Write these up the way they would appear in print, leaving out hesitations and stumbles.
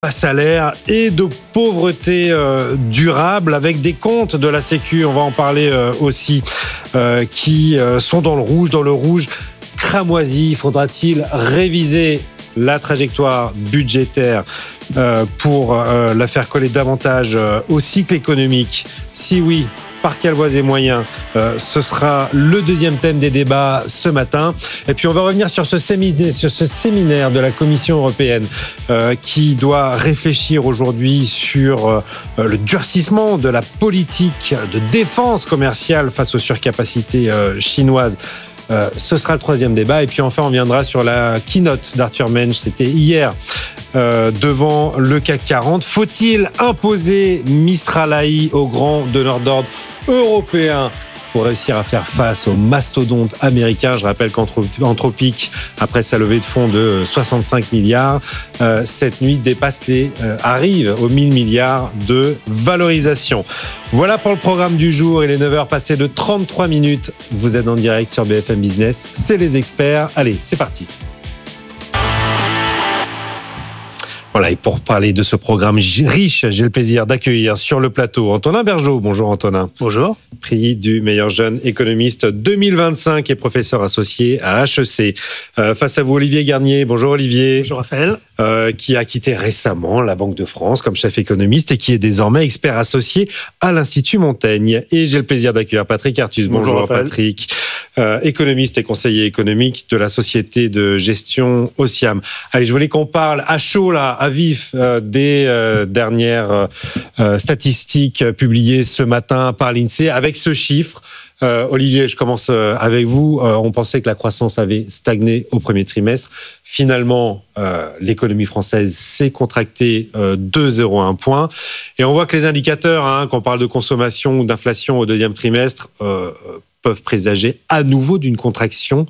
Salaire et de pauvreté durable avec des comptes de la Sécu, on va en parler aussi, qui sont dans le rouge cramoisi. Faudra-t-il réviser la trajectoire budgétaire pour la faire coller davantage au cycle économique? Si oui, par quelle voie et moyens? Ce sera le deuxième thème des débats ce matin. Et puis on va revenir sur ce séminaire de la Commission européenne qui doit réfléchir aujourd'hui sur le durcissement de la politique de défense commerciale face aux surcapacités chinoises. Ce sera le troisième débat. Et puis enfin, on viendra sur la keynote d'Arthur Mensch. C'était hier devant le CAC 40. Faut-il imposer Mistral AI aux grands donneurs d'ordre européens pour réussir à faire face aux mastodontes américains? Je rappelle qu'Anthropic, après sa levée de fonds de 65 milliards, cette nuit arrive aux 1000 milliards de valorisation. Voilà pour le programme du jour. Il est 9h passé de 33 minutes. Vous êtes en direct sur BFM Business. C'est les experts. Allez, c'est parti. Voilà, et pour parler de ce programme riche, j'ai le plaisir d'accueillir sur le plateau Antonin Bergeaud. Bonjour Antonin. Bonjour. Prix du meilleur jeune économiste 2025 et professeur associé à HEC. Face à vous, Olivier Garnier. Bonjour Olivier. Bonjour Raphaël. Qui a quitté récemment la Banque de France comme chef économiste et qui est désormais expert associé à l'Institut Montaigne. Et j'ai le plaisir d'accueillir Patrick Artus. Bonjour Patrick. Économiste et conseiller économique de la société de gestion Osiam. Allez, je voulais qu'on parle à chaud, là, à vif, des dernières statistiques publiées ce matin par l'INSEE avec ce chiffre. Olivier, je commence avec vous. On pensait que la croissance avait stagné au premier trimestre. Finalement, l'économie française s'est contractée de 0,1 point. Et on voit que les indicateurs, qu'on parle de consommation ou d'inflation au deuxième trimestre, peuvent présager à nouveau d'une contraction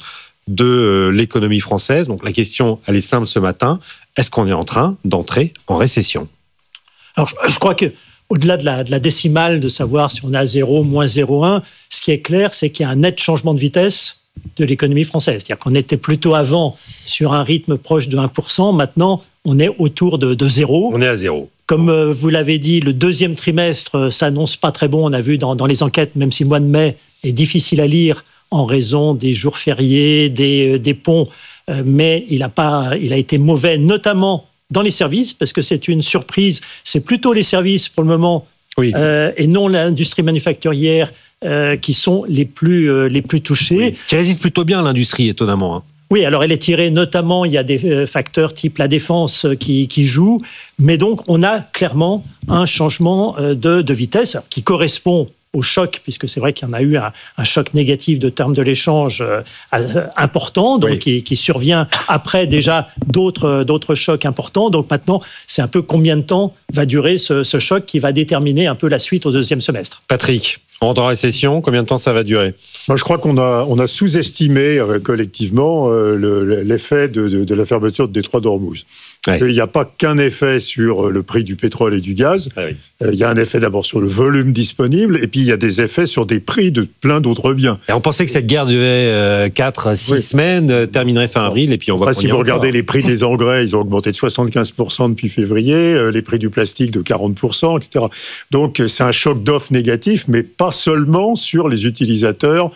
de l'économie française. Donc la question, elle est simple ce matin. Est-ce qu'on est en train d'entrer en récession? Alors, je crois que au-delà de la décimale, de savoir si on est à 0, moins 0,1, ce qui est clair, c'est qu'il y a un net changement de vitesse de l'économie française. C'est-à-dire qu'on était plutôt avant sur un rythme proche de 1%. Maintenant, on est autour de 0. On est à 0. Comme vous l'avez dit, le deuxième trimestre s'annonce pas très bon. On a vu dans les enquêtes, même si le mois de mai est difficile à lire en raison des jours fériés, des ponts, mais il a été mauvais, notamment dans les services, parce que c'est une surprise. C'est plutôt les services pour le moment, oui. Et non l'industrie manufacturière qui sont les plus touchés. Oui. Qui résiste plutôt bien à l'industrie, étonnamment. Oui, alors elle est tirée notamment, il y a des facteurs type la défense qui jouent, mais donc on a clairement un changement de vitesse qui correspond au choc, puisque c'est vrai qu'il y en a eu un choc négatif de termes de l'échange important, donc oui. qui survient après déjà d'autres chocs importants. Donc maintenant, c'est un peu combien de temps va durer ce choc qui va déterminer un peu la suite au deuxième semestre. Patrick, on rentre en récession, combien de temps ça va durer? Moi, je crois qu'on a sous-estimé collectivement l'effet de la fermeture de Détroit d'Ormuz. Ouais. Il n'y a pas qu'un effet sur le prix du pétrole et du gaz. Ah oui. Il y a un effet d'abord sur le volume disponible et puis il y a des effets sur des prix de plein d'autres biens. Et on pensait que cette guerre durait 4-6 semaines, terminerait fin avril et puis on va... Si vous regardez les prix des engrais, ils ont augmenté de 75% depuis février, les prix du plastique de 40%, etc. Donc c'est un choc d'offre négatif, mais pas seulement sur les utilisateurs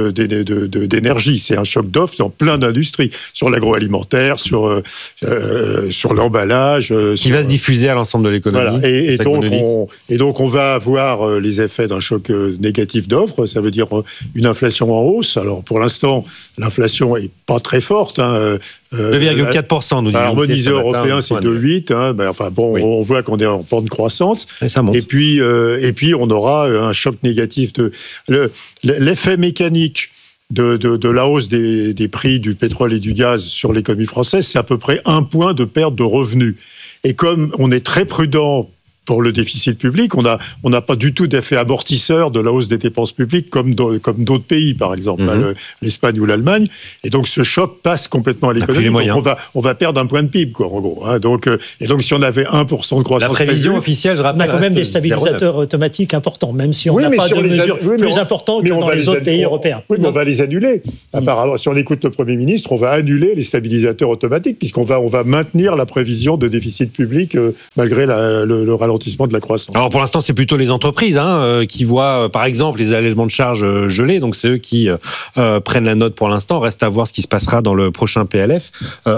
d'énergie. C'est un choc d'offre dans plein d'industries, sur l'agroalimentaire, sur l'emballage. Qui va se diffuser à l'ensemble de l'économie. Voilà. Et donc, on va avoir les effets d'un choc négatif d'offres. Ça veut dire une inflation en hausse. Alors, pour l'instant, l'inflation est pas très forte. 2,4%, nous dit harmonisé européen, c'est 2,8. Oui. On voit qu'on est en pente croissante. Et ça monte. Et puis, on aura un choc négatif l'effet mécanique de la hausse des prix du pétrole et du gaz sur l'économie française, c'est à peu près 1 point de perte de revenus. Et comme on est très prudent pour le déficit public. On n'a pas du tout d'effet amortisseur de la hausse des dépenses publiques comme d'autres pays, par exemple, l'Espagne ou l'Allemagne. Et donc, ce choc passe complètement à l'économie. Donc, on va perdre un point de PIB, quoi, en gros. Donc, si on avait 1% de croissance... La prévision officielle, je rappelle... On a quand même des stabilisateurs automatiques importants, même si on n'a pas de mesures plus importantes que dans les autres pays européens. Oui, mais on va les annuler. Apparemment, si on écoute le Premier ministre, on va annuler les stabilisateurs automatiques, puisqu'on va maintenir la prévision de déficit public malgré le ralentissement de la croissance. Alors pour l'instant, c'est plutôt les entreprises qui voient, par exemple, les allègements de charges gelés. Donc c'est eux qui prennent la note pour l'instant. Reste à voir ce qui se passera dans le prochain PLF.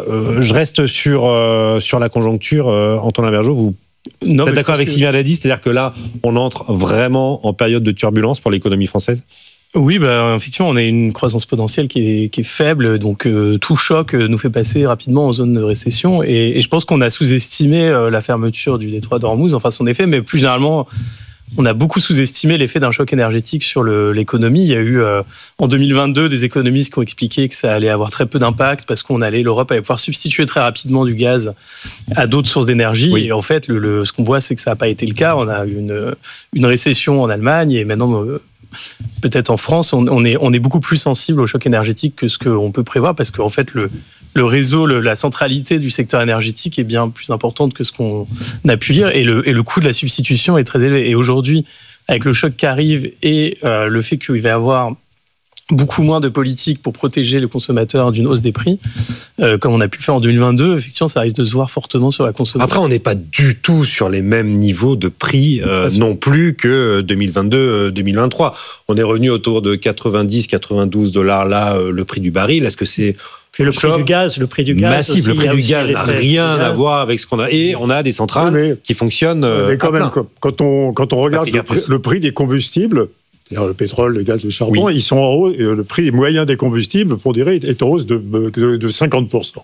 Je reste sur la conjoncture. Antonin Bergeaud, vous êtes d'accord avec Sylvain Dady, c'est-à-dire que là, on entre vraiment en période de turbulence pour l'économie française ? Oui, effectivement, on a une croissance potentielle qui est faible, donc tout choc nous fait passer rapidement en zone de récession. Et je pense qu'on a sous-estimé la fermeture du détroit d'Ormuz, enfin son effet, mais plus généralement, on a beaucoup sous-estimé l'effet d'un choc énergétique sur l'économie. Il y a eu en 2022 des économistes qui ont expliqué que ça allait avoir très peu d'impact parce l'Europe allait pouvoir substituer très rapidement du gaz à d'autres sources d'énergie. Oui. Et en fait, ce qu'on voit, c'est que ça n'a pas été le cas. On a eu une récession en Allemagne et maintenant... peut-être en France, on est beaucoup plus sensible au choc énergétique que ce qu'on peut prévoir parce qu'en fait, le réseau, la centralité du secteur énergétique est bien plus importante que ce qu'on a pu lire et le coût de la substitution est très élevé. Et aujourd'hui, avec le choc qui arrive et le fait qu'il va y avoir beaucoup moins de politique pour protéger le consommateur d'une hausse des prix, comme on a pu le faire en 2022, effectivement, ça risque de se voir fortement sur la consommation. Après, on n'est pas du tout sur les mêmes niveaux de prix non plus que 2022-2023. On est revenu autour de 90-92 $, là, le prix du baril. Est-ce que c'est... Puis le prix du gaz massif, aussi, le prix du gaz n'a rien à voir avec ce qu'on a. Et on a des centrales qui fonctionnent. Mais quand même, quand on regarde le prix des combustibles, c'est-à-dire le pétrole, le gaz, le charbon, ils sont en hausse. Le prix moyen des combustibles, pour dire, est en hausse de 50%.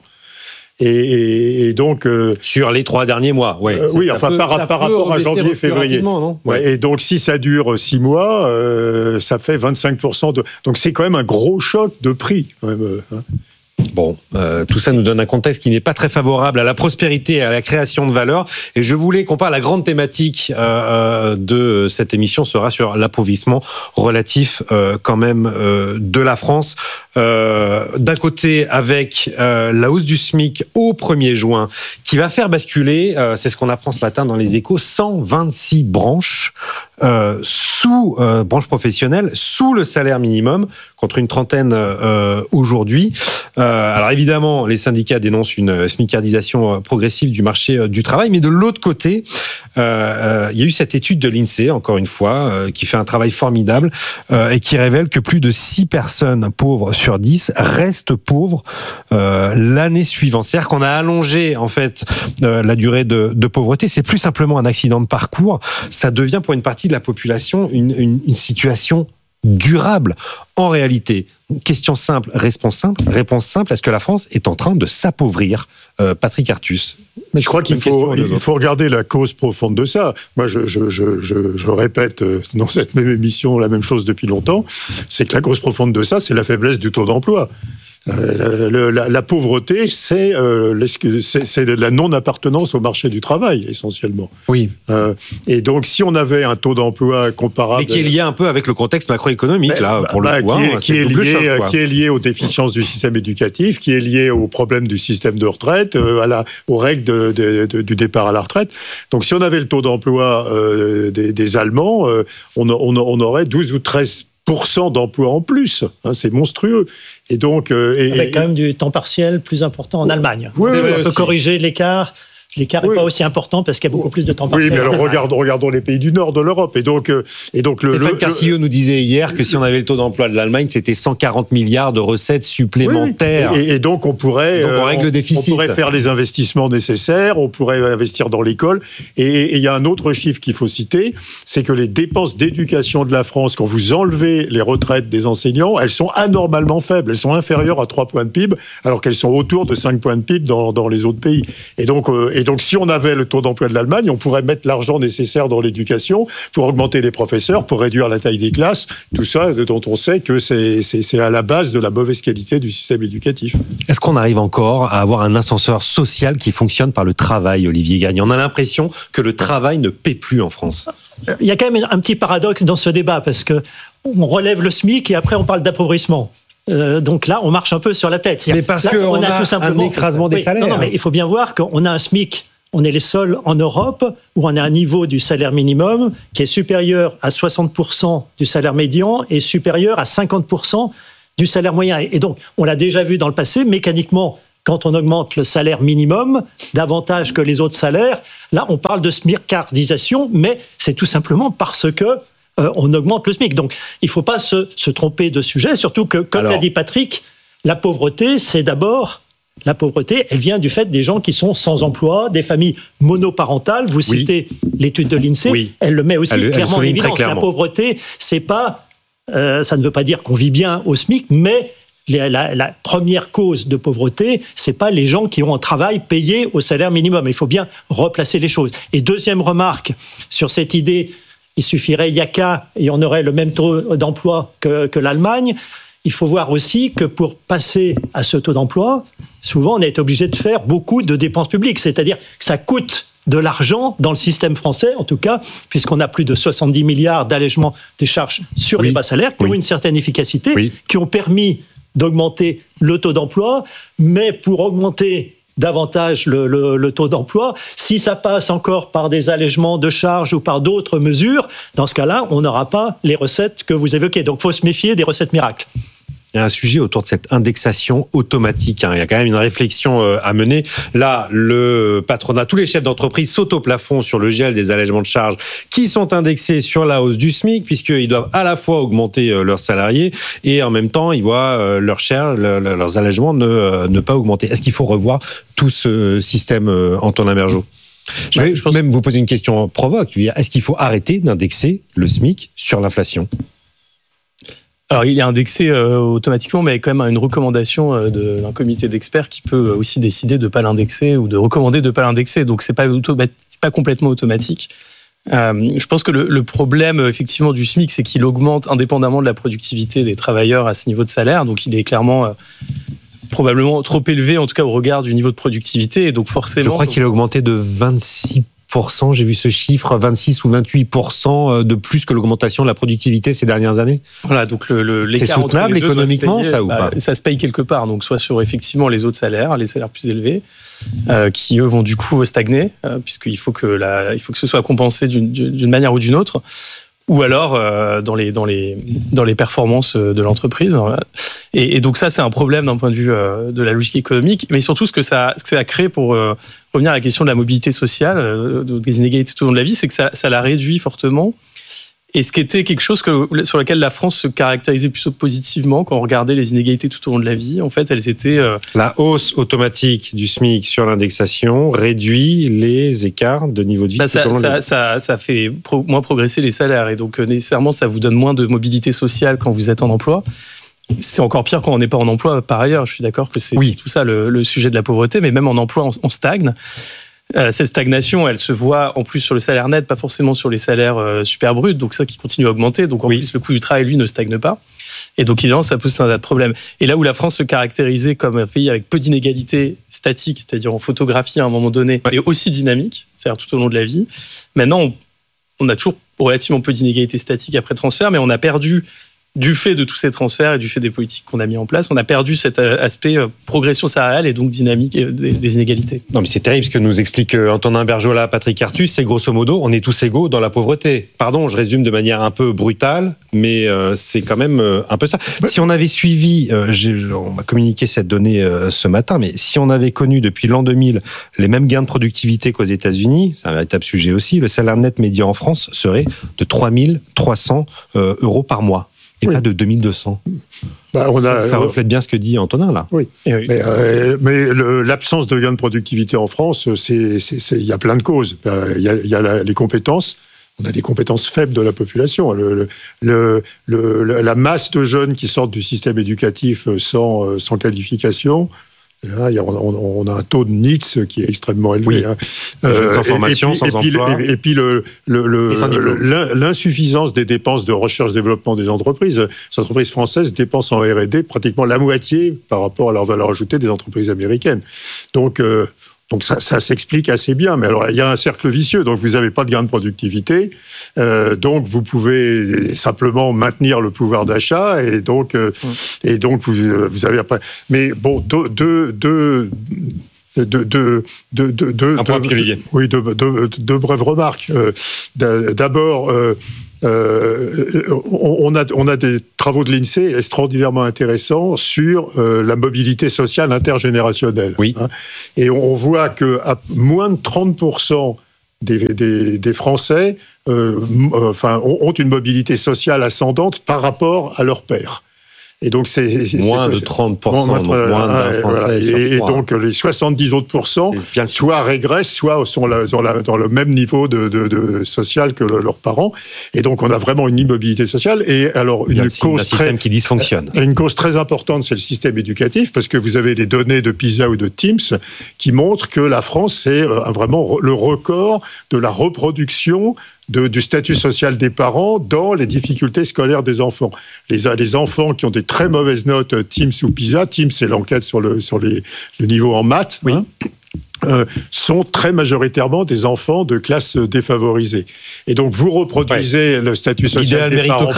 Et donc sur les 3 derniers mois, par rapport à janvier-février. Et donc si ça dure 6 mois, ça fait 25%. Donc c'est quand même un gros choc de prix. Quand même, Bon, tout ça nous donne un contexte qui n'est pas très favorable à la prospérité et à la création de valeur. Et je voulais qu'on parle, la grande thématique de cette émission sera sur l'appauvrissement relatif quand même de la France. D'un côté, avec la hausse du SMIC au 1er juin, qui va faire basculer, c'est ce qu'on apprend ce matin dans les Échos, 126 branches branches professionnelles sous le salaire minimum, contre une trentaine aujourd'hui. Alors évidemment, les syndicats dénoncent une smicardisation progressive du marché du travail, mais de l'autre côté, il y a eu cette étude de l'INSEE, encore une fois, qui fait un travail formidable et qui révèle que plus de 6 personnes pauvres sur 10 restent pauvres l'année suivante. C'est-à-dire qu'on a allongé en fait la durée de pauvreté. C'est plus simplement un accident de parcours. Ça devient pour une partie de la population une situation durable. En réalité, question simple, réponse simple, est-ce que la France est en train de s'appauvrir ? Patrick Artus. Mais je crois qu'il faut regarder la cause profonde de ça. Moi, je répète dans cette même émission la même chose depuis longtemps, c'est que la cause profonde de ça, c'est la faiblesse du taux d'emploi. La pauvreté, c'est la non-appartenance au marché du travail, essentiellement. Oui. Et donc, si on avait un taux d'emploi comparable... Mais qui est lié un peu avec le contexte macroéconomique, pour le coup. Qui est lié aux déficiences du système éducatif, qui est lié aux problèmes du système de retraite, aux règles du départ à la retraite. Donc, si on avait le taux d'emploi des Allemands, on aurait 12 ou 13% d'emplois en plus. C'est monstrueux. Et donc, avec quand même du temps partiel plus important en Allemagne. Oui, on peut corriger l'écart. L'écart n'est pas aussi important parce qu'il y a beaucoup plus de temps partiel. Oui, mais alors regardons les pays du nord de l'Europe. Et donc Stéphane Carcillo nous disait hier que si on avait le taux d'emploi de l'Allemagne, c'était 140 milliards de recettes supplémentaires. Oui. Et donc on pourrait faire les investissements nécessaires, on pourrait investir dans l'école. Et il y a un autre chiffre qu'il faut citer, c'est que les dépenses d'éducation de la France, quand vous enlevez les retraites des enseignants, elles sont anormalement faibles. Elles sont inférieures à 3 points de PIB, alors qu'elles sont autour de 5 points de PIB dans les autres pays. Et donc donc, si on avait le taux d'emploi de l'Allemagne, on pourrait mettre l'argent nécessaire dans l'éducation pour augmenter les professeurs, pour réduire la taille des classes, tout ça dont on sait que c'est à la base de la mauvaise qualité du système éducatif. Est-ce qu'on arrive encore à avoir un ascenseur social qui fonctionne par le travail, Olivier Gagne? On a l'impression que le travail ne paie plus en France. Il y a quand même un petit paradoxe dans ce débat, parce que on relève le SMIC et après on parle d'appauvrissement. Donc là, on marche un peu sur la tête. Mais parce qu'on a tout simplement un écrasement des salaires. Non, mais il faut bien voir qu'on a un SMIC. On est les seuls en Europe où on a un niveau du salaire minimum qui est supérieur à 60% du salaire médian et supérieur à 50% du salaire moyen. Et donc, on l'a déjà vu dans le passé, mécaniquement, quand on augmente le salaire minimum davantage que les autres salaires, là, on parle de smicardisation, mais c'est tout simplement parce que on augmente le SMIC. Donc, il ne faut pas se tromper de sujet, surtout que, comme l'a dit Patrick, la pauvreté, c'est d'abord... La pauvreté, elle vient du fait des gens qui sont sans emploi, des familles monoparentales. Vous citez l'étude de l'INSEE, elle le met aussi clairement en évidence. La pauvreté, c'est pas, ça ne veut pas dire qu'on vit bien au SMIC, mais la première cause de pauvreté, c'est pas les gens qui ont un travail payé au salaire minimum. Il faut bien replacer les choses. Et deuxième remarque sur cette idée, il suffirait yaka et on aurait le même taux d'emploi que l'Allemagne. Il faut voir aussi que pour passer à ce taux d'emploi, souvent on est obligé de faire beaucoup de dépenses publiques. C'est-à-dire que ça coûte de l'argent dans le système français, en tout cas, puisqu'on a plus de 70 milliards d'allègements des charges sur les bas salaires qui ont une certaine efficacité, qui ont permis d'augmenter le taux d'emploi, mais pour augmenter davantage le taux d'emploi. Si ça passe encore par des allègements de charges ou par d'autres mesures, dans ce cas-là, on n'aura pas les recettes que vous évoquez. Donc, il faut se méfier des recettes miracles. Il y a un sujet autour de cette indexation automatique. Il y a quand même une réflexion à mener. Là, le patronat, tous les chefs d'entreprise sautent au plafond sur le gel des allègements de charges qui sont indexés sur la hausse du SMIC, puisqu'ils doivent à la fois augmenter leurs salariés et en même temps, ils voient leurs allègements ne pas augmenter. Est-ce qu'il faut revoir tout ce système, Antonin Bergeaud ? Je vais même vous poser une question provoque. Est-ce qu'il faut arrêter d'indexer le SMIC sur l'inflation ? Alors, il est indexé automatiquement, mais il y a quand même une recommandation d'un comité d'experts qui peut aussi décider de ne pas l'indexer ou de recommander de ne pas l'indexer. Donc, c'est pas complètement automatique. Je pense que le problème, effectivement, du SMIC, c'est qu'il augmente indépendamment de la productivité des travailleurs à ce niveau de salaire. Donc, il est clairement probablement trop élevé, en tout cas au regard du niveau de productivité. Et donc, forcément... Je crois qu'il a augmenté de 26%. J'ai vu ce chiffre, 26 ou 28% de plus que l'augmentation de la productivité ces dernières années. Voilà, donc l'écart c'est soutenable économiquement, ça ou pas ? Ça se paye quelque part, donc soit sur effectivement les autres salaires, les salaires plus élevés, qui eux vont du coup stagner, puisqu'il faut que ce soit compensé d'une manière ou d'une autre, ou alors dans les performances de l'entreprise. Et donc ça, c'est un problème d'un point de vue de la logique économique, mais surtout ce que ça crée, pour revenir à la question de la mobilité sociale, des inégalités tout au long de la vie, c'est que ça la réduit fortement. Et ce qui était quelque chose sur lequel la France se caractérisait plutôt positivement quand on regardait les inégalités tout au long de la vie, en fait, elles étaient... La hausse automatique du SMIC sur l'indexation réduit les écarts de niveau de vie tout au long de la vie. Ça fait moins progresser les salaires, et donc nécessairement, ça vous donne moins de mobilité sociale quand vous êtes en emploi. C'est encore pire quand on n'est pas en emploi, par ailleurs. Je suis d'accord que c'est tout ça le sujet de la pauvreté, mais même en emploi, on stagne. Cette stagnation, elle se voit en plus sur le salaire net, pas forcément sur les salaires super bruts, donc ça qui continue à augmenter. Donc en plus, le coût du travail, lui, ne stagne pas. Et donc évidemment, ça pose un tas de problèmes. Et là où la France se caractérisait comme un pays avec peu d'inégalités statiques, c'est-à-dire en photographie à un moment donné, et aussi dynamique, c'est-à-dire tout au long de la vie, maintenant, on a toujours relativement peu d'inégalités statiques après transfert, mais on a perdu... Du fait de tous ces transferts et du fait des politiques qu'on a mis en place, on a perdu cet aspect progression salariale et donc dynamique des inégalités. Non, mais c'est terrible ce que nous explique Antonin Bergeaud là, Patrick Artus. C'est grosso modo, on est tous égaux dans la pauvreté. Pardon, je résume de manière un peu brutale, mais c'est quand même un peu ça. Si on avait suivi, on m'a communiqué cette donnée ce matin, mais si on avait connu depuis l'an 2000 les mêmes gains de productivité qu'aux États-Unis, c'est un véritable sujet aussi, le salaire net médian en France serait de 3 300 euros par mois. Et pas de 2200. Ça reflète bien ce que dit Antonin, là. Oui. Mais l'absence de gain de productivité en France, il y a plein de causes. Il y a les compétences. On a des compétences faibles de la population. La masse de jeunes qui sortent du système éducatif sans qualification, On a un taux de NEET qui est extrêmement élevé. Sans formation, sans emploi. Et puis l'insuffisance des dépenses de recherche-développement des entreprises. Les entreprises françaises dépensent en R&D pratiquement la moitié par rapport à leur valeur ajoutée des entreprises américaines. Donc ça s'explique assez bien. Mais alors, il y a un cercle vicieux. Donc, vous n'avez pas de gain de productivité. Donc, vous pouvez simplement maintenir le pouvoir d'achat. Et donc vous avez après... Mais bon, deux brèves remarques. D'abord... on a des travaux de l'INSEE extraordinairement intéressants sur la mobilité sociale intergénérationnelle. Oui. Et on voit qu'à moins de 30% des Français ont une mobilité sociale ascendante par rapport à leur père. Et donc moins de 30%, moins d'un Français. Et donc les 70 autres pourcents soit régressent, soit sont dans le même niveau de social que leurs parents. Et donc on a vraiment une immobilité sociale. Et alors un système qui dysfonctionne. Une cause très importante, c'est le système éducatif, parce que vous avez des données de PISA ou de TIMSS qui montrent que la France c'est vraiment le record de la reproduction du statut social des parents dans les difficultés scolaires des enfants. Les enfants qui ont des très mauvaises notes TIMSS ou PISA, TIMSS c'est l'enquête sur le niveau en maths, oui. Sont très majoritairement des enfants de classes défavorisées. Et donc vous reproduisez le statut social des parents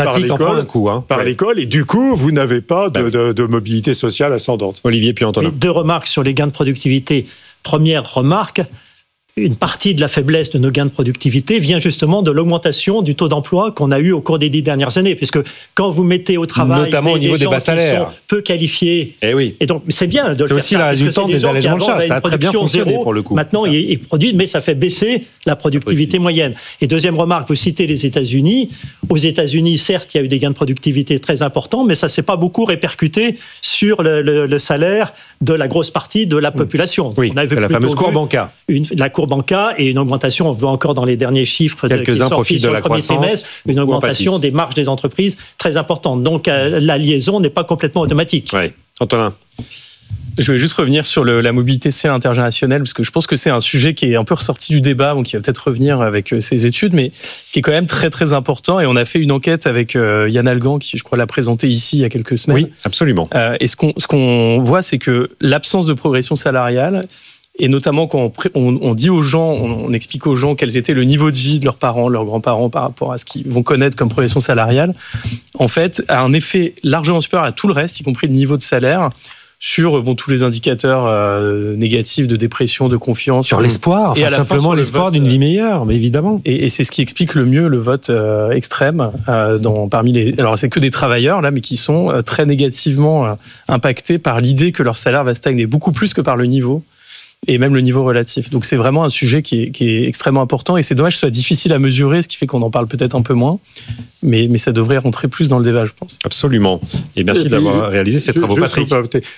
par l'école, et du coup vous n'avez pas de mobilité sociale ascendante. Olivier puis Antonin. Deux remarques sur les gains de productivité. Première remarque, une partie de la faiblesse de nos gains de productivité vient justement de l'augmentation du taux d'emploi qu'on a eu au cours des 10 dernières années. Puisque quand vous mettez au travail notamment au niveau des bas salaires, qui sont peu qualifiés, et donc c'est bien de le faire. C'est aussi la résultante des allègements de charges. Ça a très bien fonctionné pour le coup. Maintenant, ils produisent, mais ça fait baisser la productivité moyenne. Et deuxième remarque, vous citez les États-Unis. Aux États-Unis, certes, il y a eu des gains de productivité très importants, mais ça ne s'est pas beaucoup répercuté sur le salaire de la grosse partie de la population. Oui, la fameuse courbe Anka. La courbe Anka et une augmentation, on voit encore dans les derniers chiffres quelques-uns profitent de la croissance, une augmentation des marges des entreprises très importante. Donc la liaison n'est pas complètement automatique. Oui. Antonin. Je voulais juste revenir sur la mobilité sociale intergénérationnelle, parce que je pense que c'est un sujet qui est un peu ressorti du débat, donc qui va peut-être revenir avec ces études, mais qui est quand même très très important. Et on a fait une enquête avec Yann Algan, qui je crois l'a présenté ici il y a quelques semaines. Oui, absolument. Et ce qu'on voit, c'est que l'absence de progression salariale, et notamment quand on dit aux gens, on explique aux gens quels étaient le niveau de vie de leurs parents, leurs grands-parents par rapport à ce qu'ils vont connaître comme progression salariale, en fait, a un effet largement supérieur à tout le reste, y compris le niveau de salaire, sur tous les indicateurs négatifs de dépression, de confiance. Sur l'espoir, et simplement l'espoir d'une vie meilleure, mais évidemment. Et c'est ce qui explique le mieux le vote extrême parmi les... Alors, c'est que des travailleurs, là, mais qui sont très négativement impactés par l'idée que leur salaire va stagner, beaucoup plus que par le niveau. Et même le niveau relatif. Donc c'est vraiment un sujet qui est extrêmement important, et c'est dommage que ce soit difficile à mesurer, ce qui fait qu'on en parle peut-être un peu moins, mais ça devrait rentrer plus dans le débat, je pense. Absolument. Et merci d'avoir réalisé ces travaux, Patrick.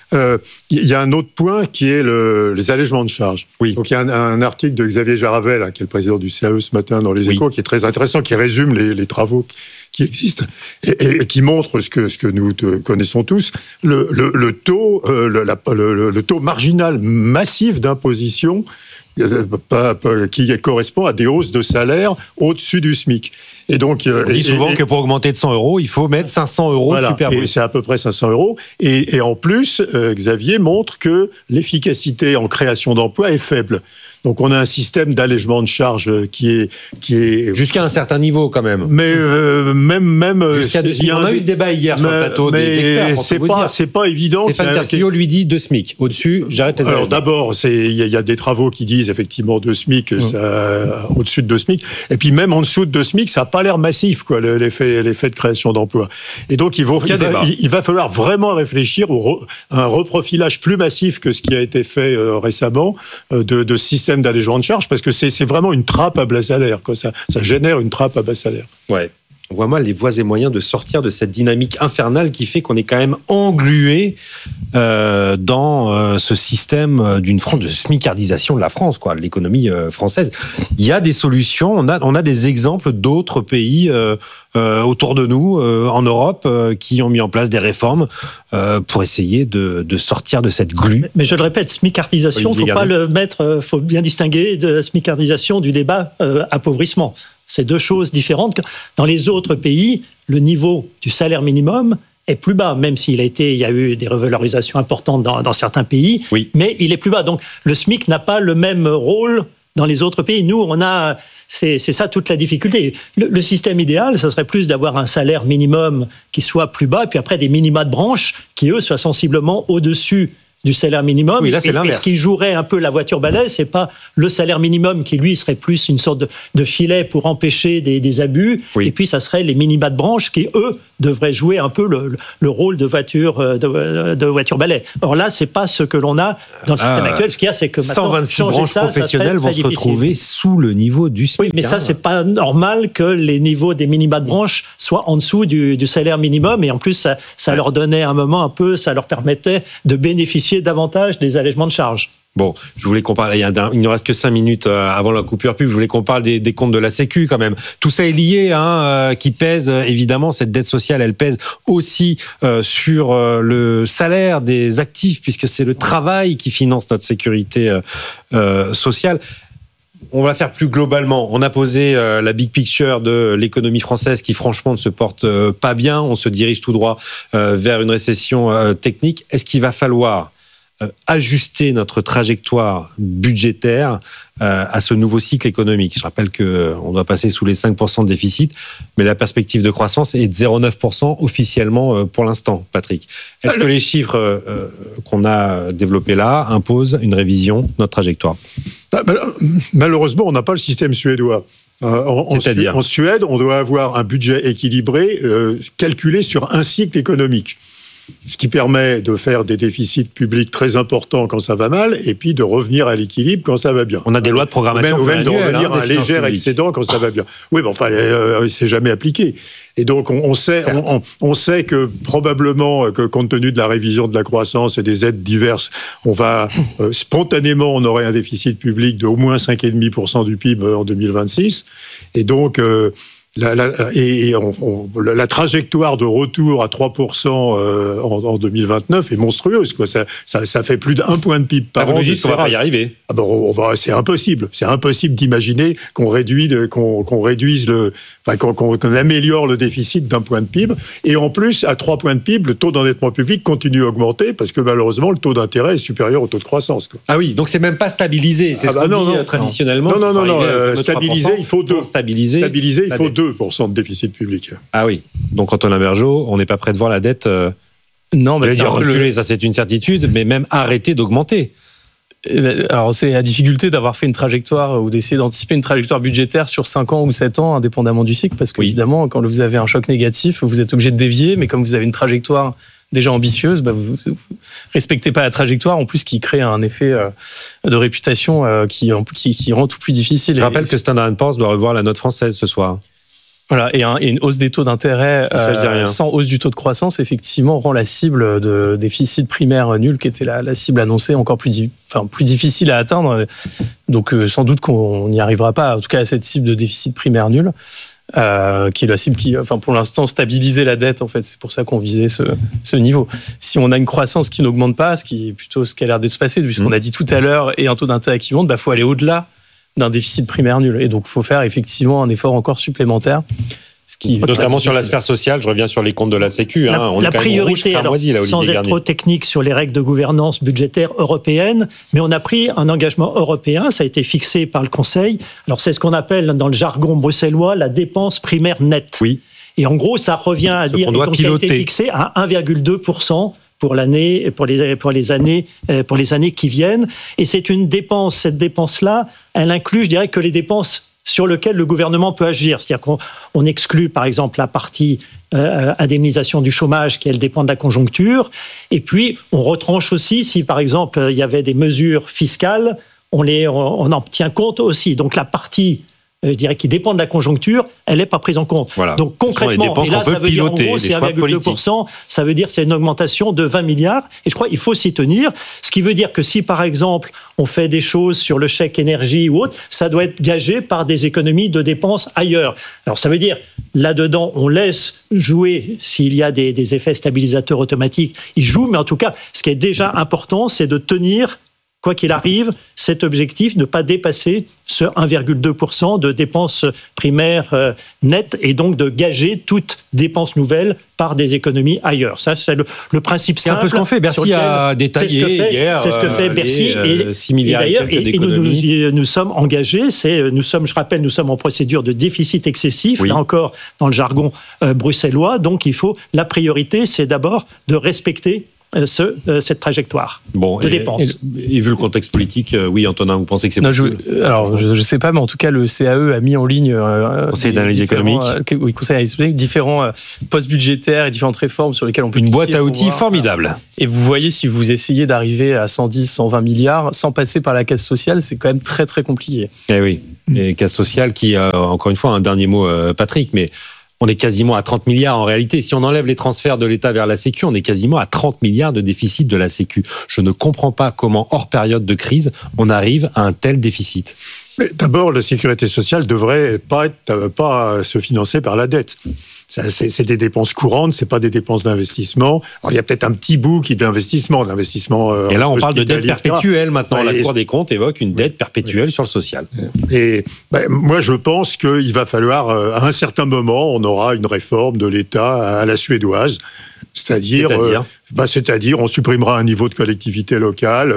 Il y a un autre point qui est les allègements de charges. Oui. Donc il y a un article de Xavier Jaravel, qui est le président du CAE ce matin dans Les Échos, qui est très intéressant, qui résume les travaux qui existent et qui montre ce que nous connaissons tous, le taux marginal massif d'imposition qui correspond à des hausses de salaire au-dessus du SMIC. Et donc, on dit souvent que pour augmenter de 100 €, il faut mettre 500 € super brut. Et c'est à peu près 500 €. Et en plus, Xavier montre que l'efficacité en création d'emplois est faible. Donc on a un système d'allègement de charges qui est jusqu'à un certain niveau quand même. Mais même jusqu'à on a eu ce débat hier sur le plateau des experts. C'est pas évident. Stéphane Tercillo lui dit 2 SMIC. Au-dessus, j'arrête les Alors d'abord, il y a des travaux qui disent effectivement 2 SMIC, au-dessus de 2 SMIC. Et puis même en dessous de 2 SMIC, ça n'a pas l'air massif, l'effet de création d'emplois. Et donc il va falloir vraiment réfléchir à un reprofilage plus massif que ce qui a été fait récemment de système d'allègement de charges, parce que c'est vraiment une trappe à bas salaire. Ça génère une trappe à bas salaire. Ouais. on voit mal les voies et moyens de sortir de cette dynamique infernale qui fait qu'on est quand même englué dans ce système de smicardisation de la France, quoi, de l'économie française. Il y a des solutions, on a des exemples d'autres pays autour de nous, en Europe, qui ont mis en place des réformes pour essayer de sortir de cette glu. Mais je le répète, smicardisation, faut bien distinguer de smicardisation du débat appauvrissement. C'est deux choses différentes. Dans les autres pays, le niveau du salaire minimum est plus bas, même s'il y a eu des revalorisations importantes dans certains pays, oui. Mais il est plus bas. Donc le SMIC n'a pas le même rôle dans les autres pays. Nous, c'est ça toute la difficulté. Le système idéal, ce serait plus d'avoir un salaire minimum qui soit plus bas, puis après des minima de branche qui, eux, soient sensiblement au-dessus du salaire minimum. Oui, là, c'est l'inverse. Et ce qui jouerait un peu la voiture balai, c'est pas le salaire minimum qui, lui, serait plus une sorte de filet pour empêcher des abus. Oui. Et puis, ça serait les minima de branche qui, eux, devraient jouer un peu le rôle de voiture balai. Or là, c'est pas ce que l'on a dans le système actuel. Ce qu'il y a, c'est que maintenant, 126 branches professionnelles vont se retrouver sous le niveau du SMIC. Oui, mais ça, c'est pas normal que les niveaux des minima de branche soient en dessous du salaire minimum. Et en plus, ça leur donnait un moment un peu, ça leur permettait de bénéficier davantage des allègements de charges. Bon, je voulais qu'on parle, il ne reste que 5 minutes avant la coupure pub, je voulais qu'on parle des comptes de la Sécu quand même. Tout ça est lié, qui pèse, évidemment, cette dette sociale, elle pèse aussi sur le salaire des actifs, puisque c'est le travail qui finance notre sécurité sociale. On va faire plus globalement. On a posé la big picture de l'économie française qui, franchement, ne se porte pas bien. On se dirige tout droit vers une récession technique. Est-ce qu'il va falloir ajuster notre trajectoire budgétaire à ce nouveau cycle économique? Je rappelle qu'on doit passer sous les 5% de déficit, mais la perspective de croissance est de 0,9% officiellement pour l'instant, Patrick. Est-ce que les chiffres qu'on a développés là imposent une révision de notre trajectoire? Malheureusement, on n'a pas le système suédois. C'est-à-dire en Suède, on doit avoir un budget équilibré calculé sur un cycle économique. Ce qui permet de faire des déficits publics très importants quand ça va mal, et puis de revenir à l'équilibre quand ça va bien. On a des lois de programmation ou même de revenir à un léger excédent quand ça va bien. Oui, mais enfin, c'est jamais appliqué. Et donc, on sait que probablement, que compte tenu de la révision de la croissance et des aides diverses, on va spontanément, on aurait un déficit public de au moins 5,5% du PIB en 2026. Et donc, la trajectoire de retour à 3% en 2029 est monstrueuse, quoi. Ça fait plus d'1 point de PIB par an. Vous dites qu'on va pas y arriver. Ah bon, c'est impossible. C'est impossible d'imaginer qu'on améliore le déficit d'1 point de PIB. Et en plus, à 3 points de PIB, le taux d'endettement public continue à augmenter parce que malheureusement, le taux d'intérêt est supérieur au taux de croissance, quoi. Ah oui, donc c'est même pas stabilisé. C'est dit traditionnellement. Non. Stabiliser, il faut 2. Stabiliser, il faut 2% de déficit public. Ah oui. Donc, Antonin Bergeaud, on n'est pas prêt de voir la dette non, mais reculer, ça c'est une certitude, mais même arrêter d'augmenter. Alors, c'est la difficulté d'avoir fait une trajectoire ou d'essayer d'anticiper une trajectoire budgétaire sur 5 ans ou 7 ans, indépendamment du cycle, parce qu'évidemment, quand vous avez un choc négatif, vous êtes obligé de dévier, mais comme vous avez une trajectoire déjà ambitieuse, vous respectez pas la trajectoire, en plus qui crée un effet de réputation qui rend tout plus difficile. Je rappelle que Standard & Poor's doit revoir la note française ce soir. Voilà, et une hausse des taux d'intérêt sans hausse du taux de croissance, effectivement, rend la cible de déficit primaire nul, qui était la cible annoncée, encore plus difficile à atteindre. Donc, sans doute qu'on n'y arrivera pas, en tout cas à cette cible de déficit primaire nul, qui est la cible qui, pour l'instant, stabilisait la dette. En fait, c'est pour ça qu'on visait ce niveau. Si on a une croissance qui n'augmente pas, ce qui est plutôt ce qui a l'air de se passer, puisqu'on a dit tout à l'heure, et un taux d'intérêt qui monte, faut aller au-delà d'un déficit primaire nul. Et donc, il faut faire effectivement un effort encore supplémentaire. Notamment sur la sphère sociale, je reviens sur les comptes de la Sécu. La priorité, sans être trop technique sur les règles de gouvernance budgétaire européenne, mais on a pris un engagement européen, ça a été fixé par le Conseil. Alors, c'est ce qu'on appelle dans le jargon bruxellois la dépense primaire nette. Oui. Et en gros, ça revient à dire donc ça a été fixé à 1,2% pour l'année, pour les années qui viennent. Et c'est une dépense. Cette dépense-là, elle inclut, je dirais, que les dépenses sur lesquelles le gouvernement peut agir. C'est-à-dire qu'on exclut, par exemple, la partie indemnisation du chômage, qui, elle, dépend de la conjoncture. Et puis, on retranche aussi, si, par exemple, il y avait des mesures fiscales, on en tient compte aussi. Donc, la partie je dirais, qui dépend de la conjoncture, elle n'est pas prise en compte. Voilà. Donc concrètement, et là, ça veut dire en gros, c'est 1,2%, ça veut dire que c'est une augmentation de 20 milliards. Et je crois qu'il faut s'y tenir. Ce qui veut dire que si, par exemple, on fait des choses sur le chèque énergie ou autre, ça doit être gagé par des économies de dépenses ailleurs. Alors ça veut dire, là-dedans, on laisse jouer, s'il y a des effets stabilisateurs automatiques, ils jouent. Mais en tout cas, ce qui est déjà important, c'est de tenir, quoi qu'il arrive, cet objectif, ne pas dépasser ce 1,2% de dépenses primaires nettes et donc de gager toute dépense nouvelle par des économies ailleurs. Ça, c'est le principe simple. C'est un peu ce qu'on fait. Bercy a détaillé hier. C'est ce que fait Bercy. 6 milliards et nous sommes engagés. Je rappelle, nous sommes en procédure de déficit excessif, là encore dans le jargon bruxellois. Donc la priorité, c'est d'abord de respecter cette trajectoire de dépenses. Et vu le contexte politique, oui, Antonin, vous pensez que c'est possible ? Alors, je ne sais pas, mais en tout cas, le CAE a mis en ligne Conseil d'analyse économique. Conseil d'analyse économique, différents postes budgétaires et différentes réformes sur lesquelles on peut... Une boîte à outils formidable. Et vous voyez, si vous essayez d'arriver à 110, 120 milliards, sans passer par la caisse sociale, c'est quand même très, très compliqué. Eh oui, et caisse sociale qui, encore une fois, un dernier mot, Patrick, mais... On est quasiment à 30 milliards en réalité. Si on enlève les transferts de l'État vers la Sécu, on est quasiment à 30 milliards de déficit de la Sécu. Je ne comprends pas comment, hors période de crise, on arrive à un tel déficit. Mais d'abord, la sécurité sociale devrait pas se financer par la dette. C'est des dépenses courantes, c'est pas des dépenses d'investissement. Alors, il y a peut-être un petit bout qui est d'investissement. Et là, on parle de dette perpétuelle maintenant. La Cour des comptes évoque une dette perpétuelle sur le social. Et moi, je pense qu'il va falloir, à un certain moment, on aura une réforme de l'État à la suédoise. C'est-à-dire, on supprimera un niveau de collectivité locale,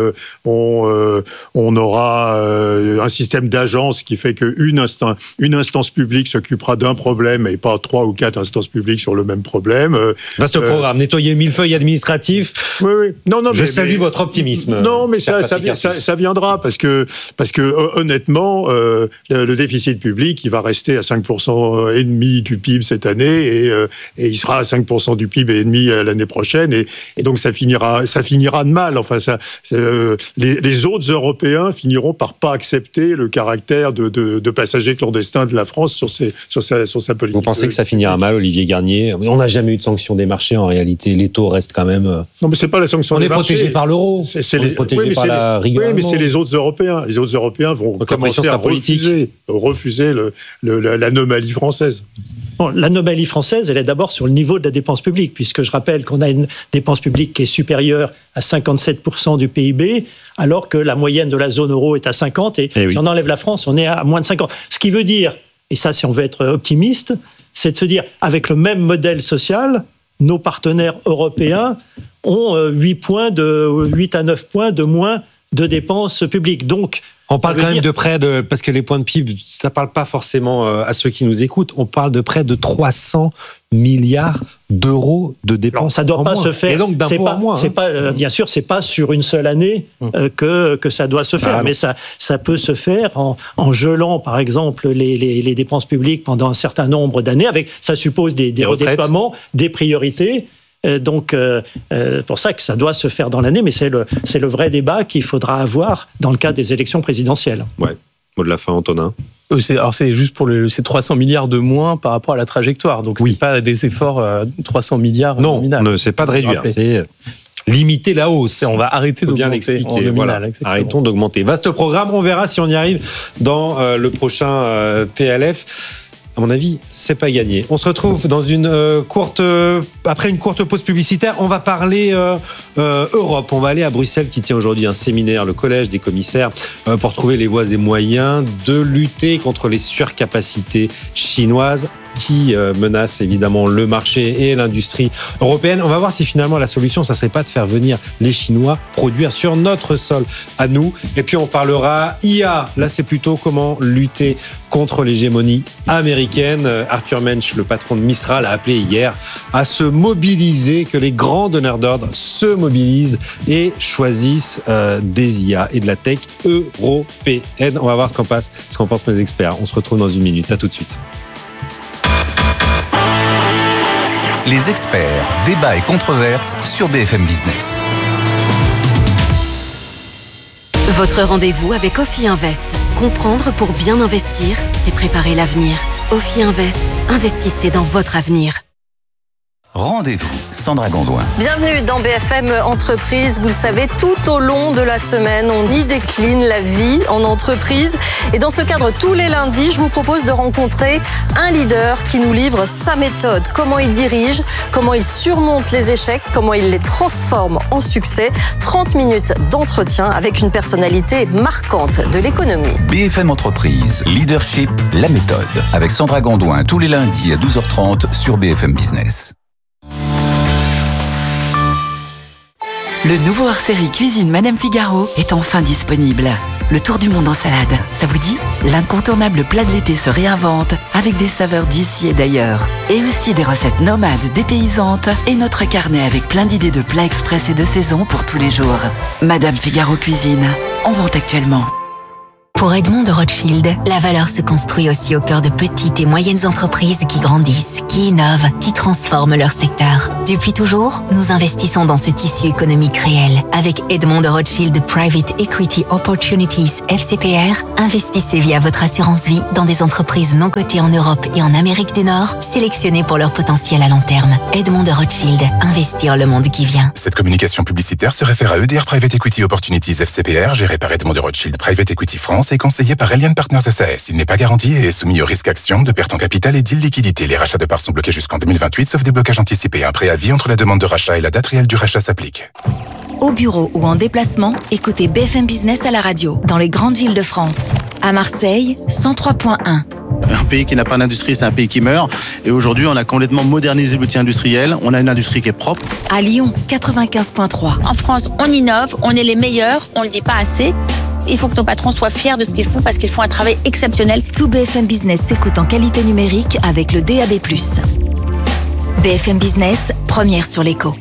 on aura un système d'agence qui fait qu'une instance publique s'occupera d'un problème et pas 3 ou 4 instances publiques sur le même problème. Vaste programme, nettoyer le millefeuille administratif. Oui. Non, je salue votre optimisme. Non, mais ça viendra parce que honnêtement, le déficit public, il va rester à 5% et demi du PIB cette année et il sera à 5% du PIB et demi l'année prochaine et donc ça finira de mal. Enfin, les autres Européens finiront par pas accepter le caractère de passagers clandestins de la France sur sa politique. Vous pensez que ça finira mal, Olivier Garnier ? On n'a jamais eu de sanction des marchés en réalité. Les taux restent quand même. Non, mais c'est pas la sanction des marchés. On est protégé par l'euro. On est protégé par la rigueur. Oui, mais c'est les autres Européens. Les autres Européens vont commencer à refuser l'anomalie française. Bon, l'anomalie française, elle est d'abord sur le niveau de la dépense publique, puisque je rappelle qu'on a une dépense publique qui est supérieure à 57% du PIB, alors que la moyenne de la zone euro est à 50%, et si on enlève la France, on est à moins de 50%. Ce qui veut dire, et ça si on veut être optimiste, c'est de se dire, avec le même modèle social, nos partenaires européens ont 8 à 9 points de moins de dépenses publiques. Donc, on parle quand même de près de... Parce que les points de PIB, ça ne parle pas forcément à ceux qui nous écoutent. On parle de près de 300 milliards d'euros de dépenses. Alors, ça ne doit pas se faire. Et donc d'un point en moins. Bien sûr, ce n'est pas sur une seule année que ça doit se faire. Mais ça peut se faire en gelant, par exemple, les dépenses publiques pendant un certain nombre d'années. Ça suppose des redéploiements, des priorités. Donc, pour ça que ça doit se faire dans l'année, mais c'est le vrai débat qu'il faudra avoir dans le cadre des élections présidentielles. Ouais. Mot de la fin, Antonin. C'est juste pour ces 300 milliards de moins par rapport à la trajectoire. Donc, c'est pas des efforts 300 milliards nominal. Non, c'est pas de réduire, c'est limiter la hausse. On va arrêter d'augmenter en nominal. Arrêtons d'augmenter. Vaste programme, on verra si on y arrive dans le prochain PLF. À mon avis, c'est pas gagné. On se retrouve dans après une courte pause publicitaire. On va parler Europe. On va aller à Bruxelles qui tient aujourd'hui un séminaire, le Collège des commissaires, pour trouver les voies et moyens de lutter contre les surcapacités chinoises qui menacent évidemment le marché et l'industrie européenne. On va voir si finalement la solution, ça serait pas de faire venir les Chinois produire sur notre sol à nous. Et puis on parlera IA. Là, c'est plutôt comment lutter contre l'hégémonie américaine. Arthur Mensch, le patron de Mistral, a appelé hier à se mobiliser, que les grands donneurs d'ordre se mobilisent et choisissent des IA et de la tech européenne. On va voir ce qu'en pensent mes experts. On se retrouve dans une minute. À tout de suite. Les experts, débats et controverses sur BFM Business. Votre rendez-vous avec Ophi Invest. Comprendre pour bien investir, c'est préparer l'avenir. Ophi Invest, investissez dans votre avenir. Rendez-vous, Sandra Gondouin. Bienvenue dans BFM Entreprise. Vous le savez, tout au long de la semaine, on y décline la vie en entreprise. Et dans ce cadre, tous les lundis, je vous propose de rencontrer un leader qui nous livre sa méthode. Comment il dirige, comment il surmonte les échecs, comment il les transforme en succès. 30 minutes d'entretien avec une personnalité marquante de l'économie. BFM Entreprise, Leadership, la méthode. Avec Sandra Gondouin, tous les lundis à 12h30 sur BFM Business. Le nouveau hors-série Cuisine Madame Figaro est enfin disponible. Le tour du monde en salade, ça vous dit ? L'incontournable plat de l'été se réinvente avec des saveurs d'ici et d'ailleurs. Et aussi des recettes nomades dépaysantes et notre carnet avec plein d'idées de plats express et de saison pour tous les jours. Madame Figaro Cuisine, en vente actuellement. Pour Edmond de Rothschild, la valeur se construit aussi au cœur de petites et moyennes entreprises qui grandissent, qui innovent, qui transforment leur secteur. Depuis toujours, nous investissons dans ce tissu économique réel. Avec Edmond de Rothschild Private Equity Opportunities FCPR, investissez via votre assurance vie dans des entreprises non cotées en Europe et en Amérique du Nord, sélectionnées pour leur potentiel à long terme. Edmond de Rothschild, investir le monde qui vient. Cette communication publicitaire se réfère à EDR Private Equity Opportunities FCPR, géré par Edmond de Rothschild Private Equity France et conseillé par Elian Partners SAS. Il n'est pas garanti et est soumis au risque action, de perte en capital et d'illiquidité. Les rachats de parts sont bloqués jusqu'en 2028, sauf déblocage anticipé. Un préavis entre la demande de rachat et la date réelle du rachat s'applique. Au bureau ou en déplacement, écoutez BFM Business à la radio, dans les grandes villes de France. À Marseille, 103.1. Un pays qui n'a pas d'industrie, c'est un pays qui meurt. Et aujourd'hui, on a complètement modernisé l'outil industriel. On a une industrie qui est propre. À Lyon, 95.3. En France, on innove, on est les meilleurs, on ne le dit pas assez. Il faut que nos patrons soient fiers de ce qu'ils font parce qu'ils font un travail exceptionnel. Tout BFM Business s'écoute en qualité numérique avec le DAB+. BFM Business, première sur l'écho.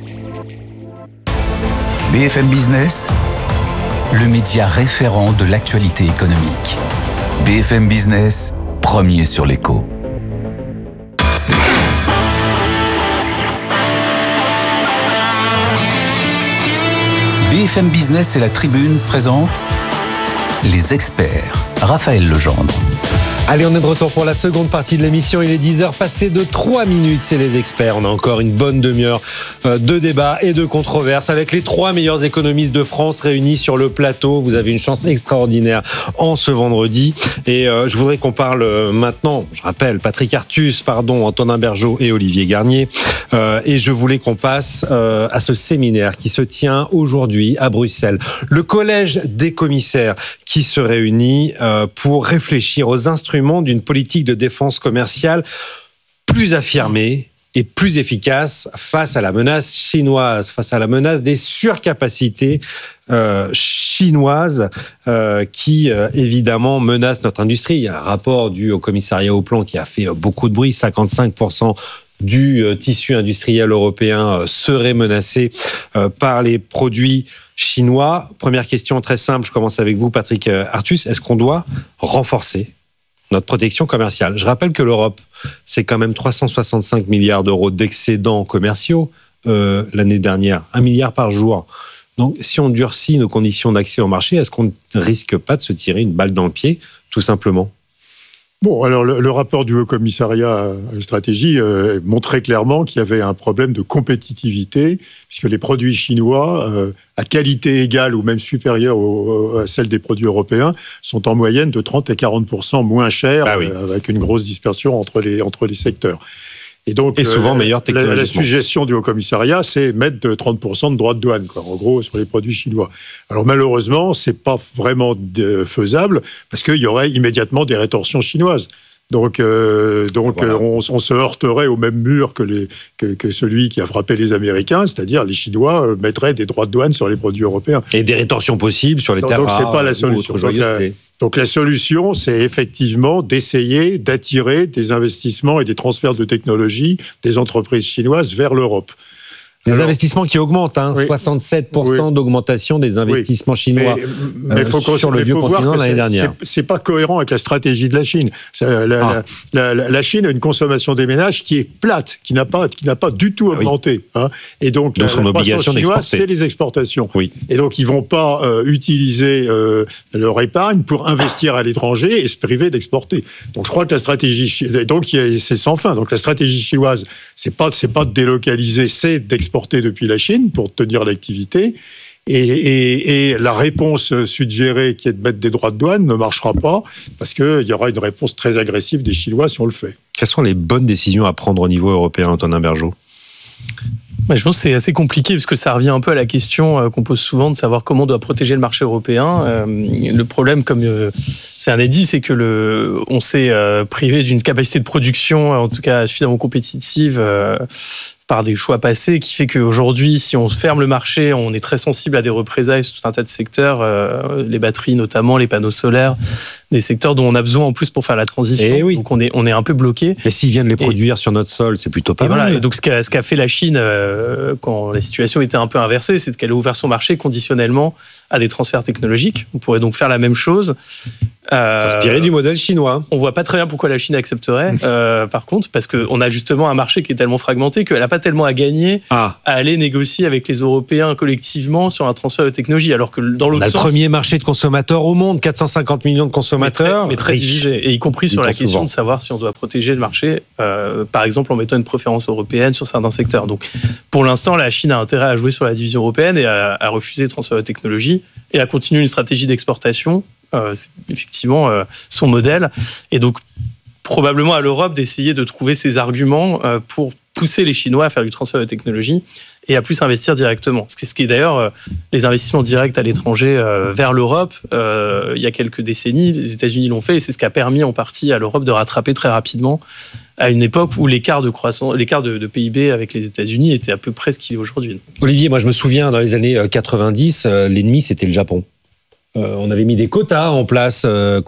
BFM Business, le média référent de l'actualité économique. BFM Business, premier sur l'écho. BFM Business et la Tribune présentent les experts. Raphaël Legendre. Allez, on est de retour pour la seconde partie de l'émission. Il est 10h passé de 3 minutes. C'est les experts. On a encore une bonne demi-heure de débat et de controverses avec les 3 meilleurs économistes de France réunis sur le plateau. Vous avez une chance extraordinaire en ce vendredi. Et je voudrais qu'on parle maintenant, je rappelle, Patrick Artus, Antonin Bergeaud et Olivier Garnier. Et je voulais qu'on passe à ce séminaire qui se tient aujourd'hui à Bruxelles. Le collège des commissaires qui se réunit pour réfléchir aux instruments d'une politique de défense commerciale plus affirmée et plus efficace face à la menace chinoise, face à la menace des surcapacités chinoises qui évidemment menacent notre industrie. Il y a un rapport dû au commissariat au plan qui a fait beaucoup de bruit, 55% du tissu industriel européen serait menacé par les produits chinois. Première question très simple, je commence avec vous Patrick Artus, est-ce qu'on doit renforcer notre protection commerciale? Je rappelle que l'Europe, c'est quand même 365 milliards d'euros d'excédents commerciaux l'année dernière, 1 milliard par jour. Donc, si on durcit nos conditions d'accès au marché, est-ce qu'on ne risque pas de se tirer une balle dans le pied, tout simplement ? Bon, alors le rapport du Haut Commissariat à la stratégie montrait clairement qu'il y avait un problème de compétitivité, puisque les produits chinois, à qualité égale ou même supérieure à celle des produits européens, sont en moyenne de 30 à 40% moins chers, avec une grosse dispersion entre les secteurs. Et souvent meilleure technologiquement. La suggestion du Haut Commissariat, c'est mettre de 30% de droits de douane, en gros, sur les produits chinois. Alors malheureusement, c'est pas vraiment faisable, parce qu'il y aurait immédiatement des rétorsions chinoises. Donc voilà. On se heurterait au même mur que celui qui a frappé les Américains, c'est-à-dire les Chinois mettraient des droits de douane sur les produits européens. Et des rétorsions possibles sur les terres rares. Donc c'est pas la solution. Donc la solution, c'est effectivement d'essayer d'attirer des investissements et des transferts de technologie des entreprises chinoises vers l'Europe. Les investissements qui augmentent, 67% d'augmentation des investissements chinois sur le vieux continent l'année dernière. C'est pas cohérent avec la stratégie de la Chine. La Chine a une consommation des ménages qui est plate, qui n'a pas du tout augmenté. Et donc la son obligation chinoise, c'est les exportations. Et donc ils vont pas utiliser leur épargne pour investir à l'étranger et se priver d'exporter. Donc je crois que la stratégie, donc c'est sans fin. Donc la stratégie chinoise, c'est pas de délocaliser, c'est d'exporter depuis la Chine pour tenir l'activité. Et la réponse suggérée qui est de mettre des droits de douane ne marchera pas parce qu'il y aura une réponse très agressive des Chinois si on le fait. Quelles sont les bonnes décisions à prendre au niveau européen, Antonin Bergeaud ? Je pense que c'est assez compliqué parce que ça revient un peu à la question qu'on pose souvent de savoir comment on doit protéger le marché européen. Le problème, comme c'est un dit, c'est que on s'est privé d'une capacité de production, en tout cas suffisamment compétitive, par des choix passés, qui fait qu'aujourd'hui, si on ferme le marché, on est très sensible à des représailles sur tout un tas de secteurs, les batteries notamment, les panneaux solaires, des secteurs dont on a besoin en plus pour faire la transition. Donc on est un peu bloqué. Et s'ils viennent les produire sur notre sol, c'est plutôt pas mal. Voilà. Et donc ce qu'a fait la Chine quand la situation était un peu inversée, c'est qu'elle a ouvert son marché conditionnellement à des transferts technologiques. On pourrait donc faire la même chose. S'inspirer du modèle chinois. On voit pas très bien pourquoi la Chine accepterait, par contre, parce qu'on a justement un marché qui est tellement fragmenté qu'elle n'a pas tellement à gagner à aller négocier avec les Européens collectivement sur un transfert de technologie, alors que dans l'autre sens... Le premier marché de consommateurs au monde, 450 millions de consommateurs. Mais très divisé, et y compris sur la question de savoir si on doit protéger le marché, par exemple en mettant une préférence européenne sur certains secteurs. Donc pour l'instant, la Chine a intérêt à jouer sur la division européenne et à refuser le transfert de technologie et à continuer une stratégie d'exportation. C'est effectivement son modèle. Et donc, probablement à l'Europe d'essayer de trouver ces arguments pour pousser les Chinois à faire du transfert de technologie et à plus investir directement. Ce qui est d'ailleurs les investissements directs à l'étranger vers l'Europe. Il y a quelques décennies, les États-Unis l'ont fait et c'est ce qui a permis en partie à l'Europe de rattraper très rapidement à une époque où l'écart de croissance, l'écart de PIB avec les États-Unis était à peu près ce qu'il est aujourd'hui. Olivier, moi je me souviens dans les années 90, l'ennemi c'était le Japon. On avait mis des quotas en place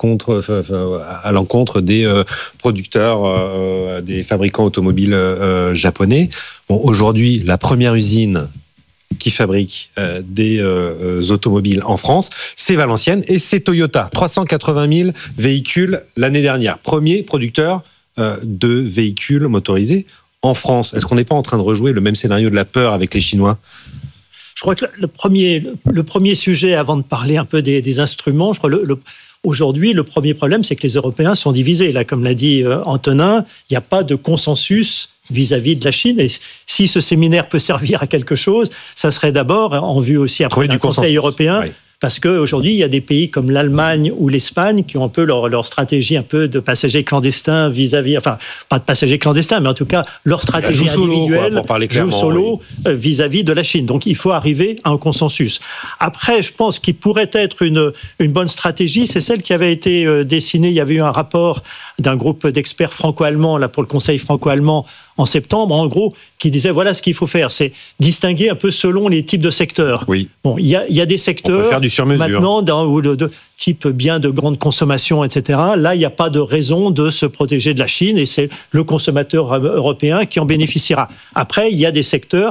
à l'encontre des producteurs, des fabricants automobiles japonais. Bon, aujourd'hui, la première usine qui fabrique des automobiles en France, c'est Valenciennes et c'est Toyota. 380 000 véhicules l'année dernière. Premier producteur de véhicules motorisés en France. Est-ce qu'on n'est pas en train de rejouer le même scénario de la peur avec les Chinois ? Je crois que le premier sujet, avant de parler un peu des instruments, je crois aujourd'hui, le premier problème, c'est que les Européens sont divisés. Là, comme l'a dit Antonin, il n'y a pas de consensus vis-à-vis de la Chine. Et si ce séminaire peut servir à quelque chose, ça serait d'abord en vue aussi après du Conseil européen. Oui. Parce qu'aujourd'hui, il y a des pays comme l'Allemagne ou l'Espagne qui ont un peu leur stratégie un peu de passagers clandestins vis-à-vis, enfin, pas de passagers clandestins, mais en tout cas, leur stratégie individuelle joue solo vis-à-vis de la Chine. Donc, il faut arriver à un consensus. Après, je pense qu'il pourrait être une bonne stratégie, c'est celle qui avait été dessinée. Il y avait eu un rapport d'un groupe d'experts franco-allemands, là, pour le Conseil franco-allemand, en septembre, en gros, qui disait voilà ce qu'il faut faire, c'est distinguer un peu selon les types de secteurs. Oui. Bon, il y a des secteurs. On peut faire du sur-mesure. Maintenant, de type bien de grande consommation, etc. Là, il n'y a pas de raison de se protéger de la Chine et c'est le consommateur européen qui en bénéficiera. Après, il y a des secteurs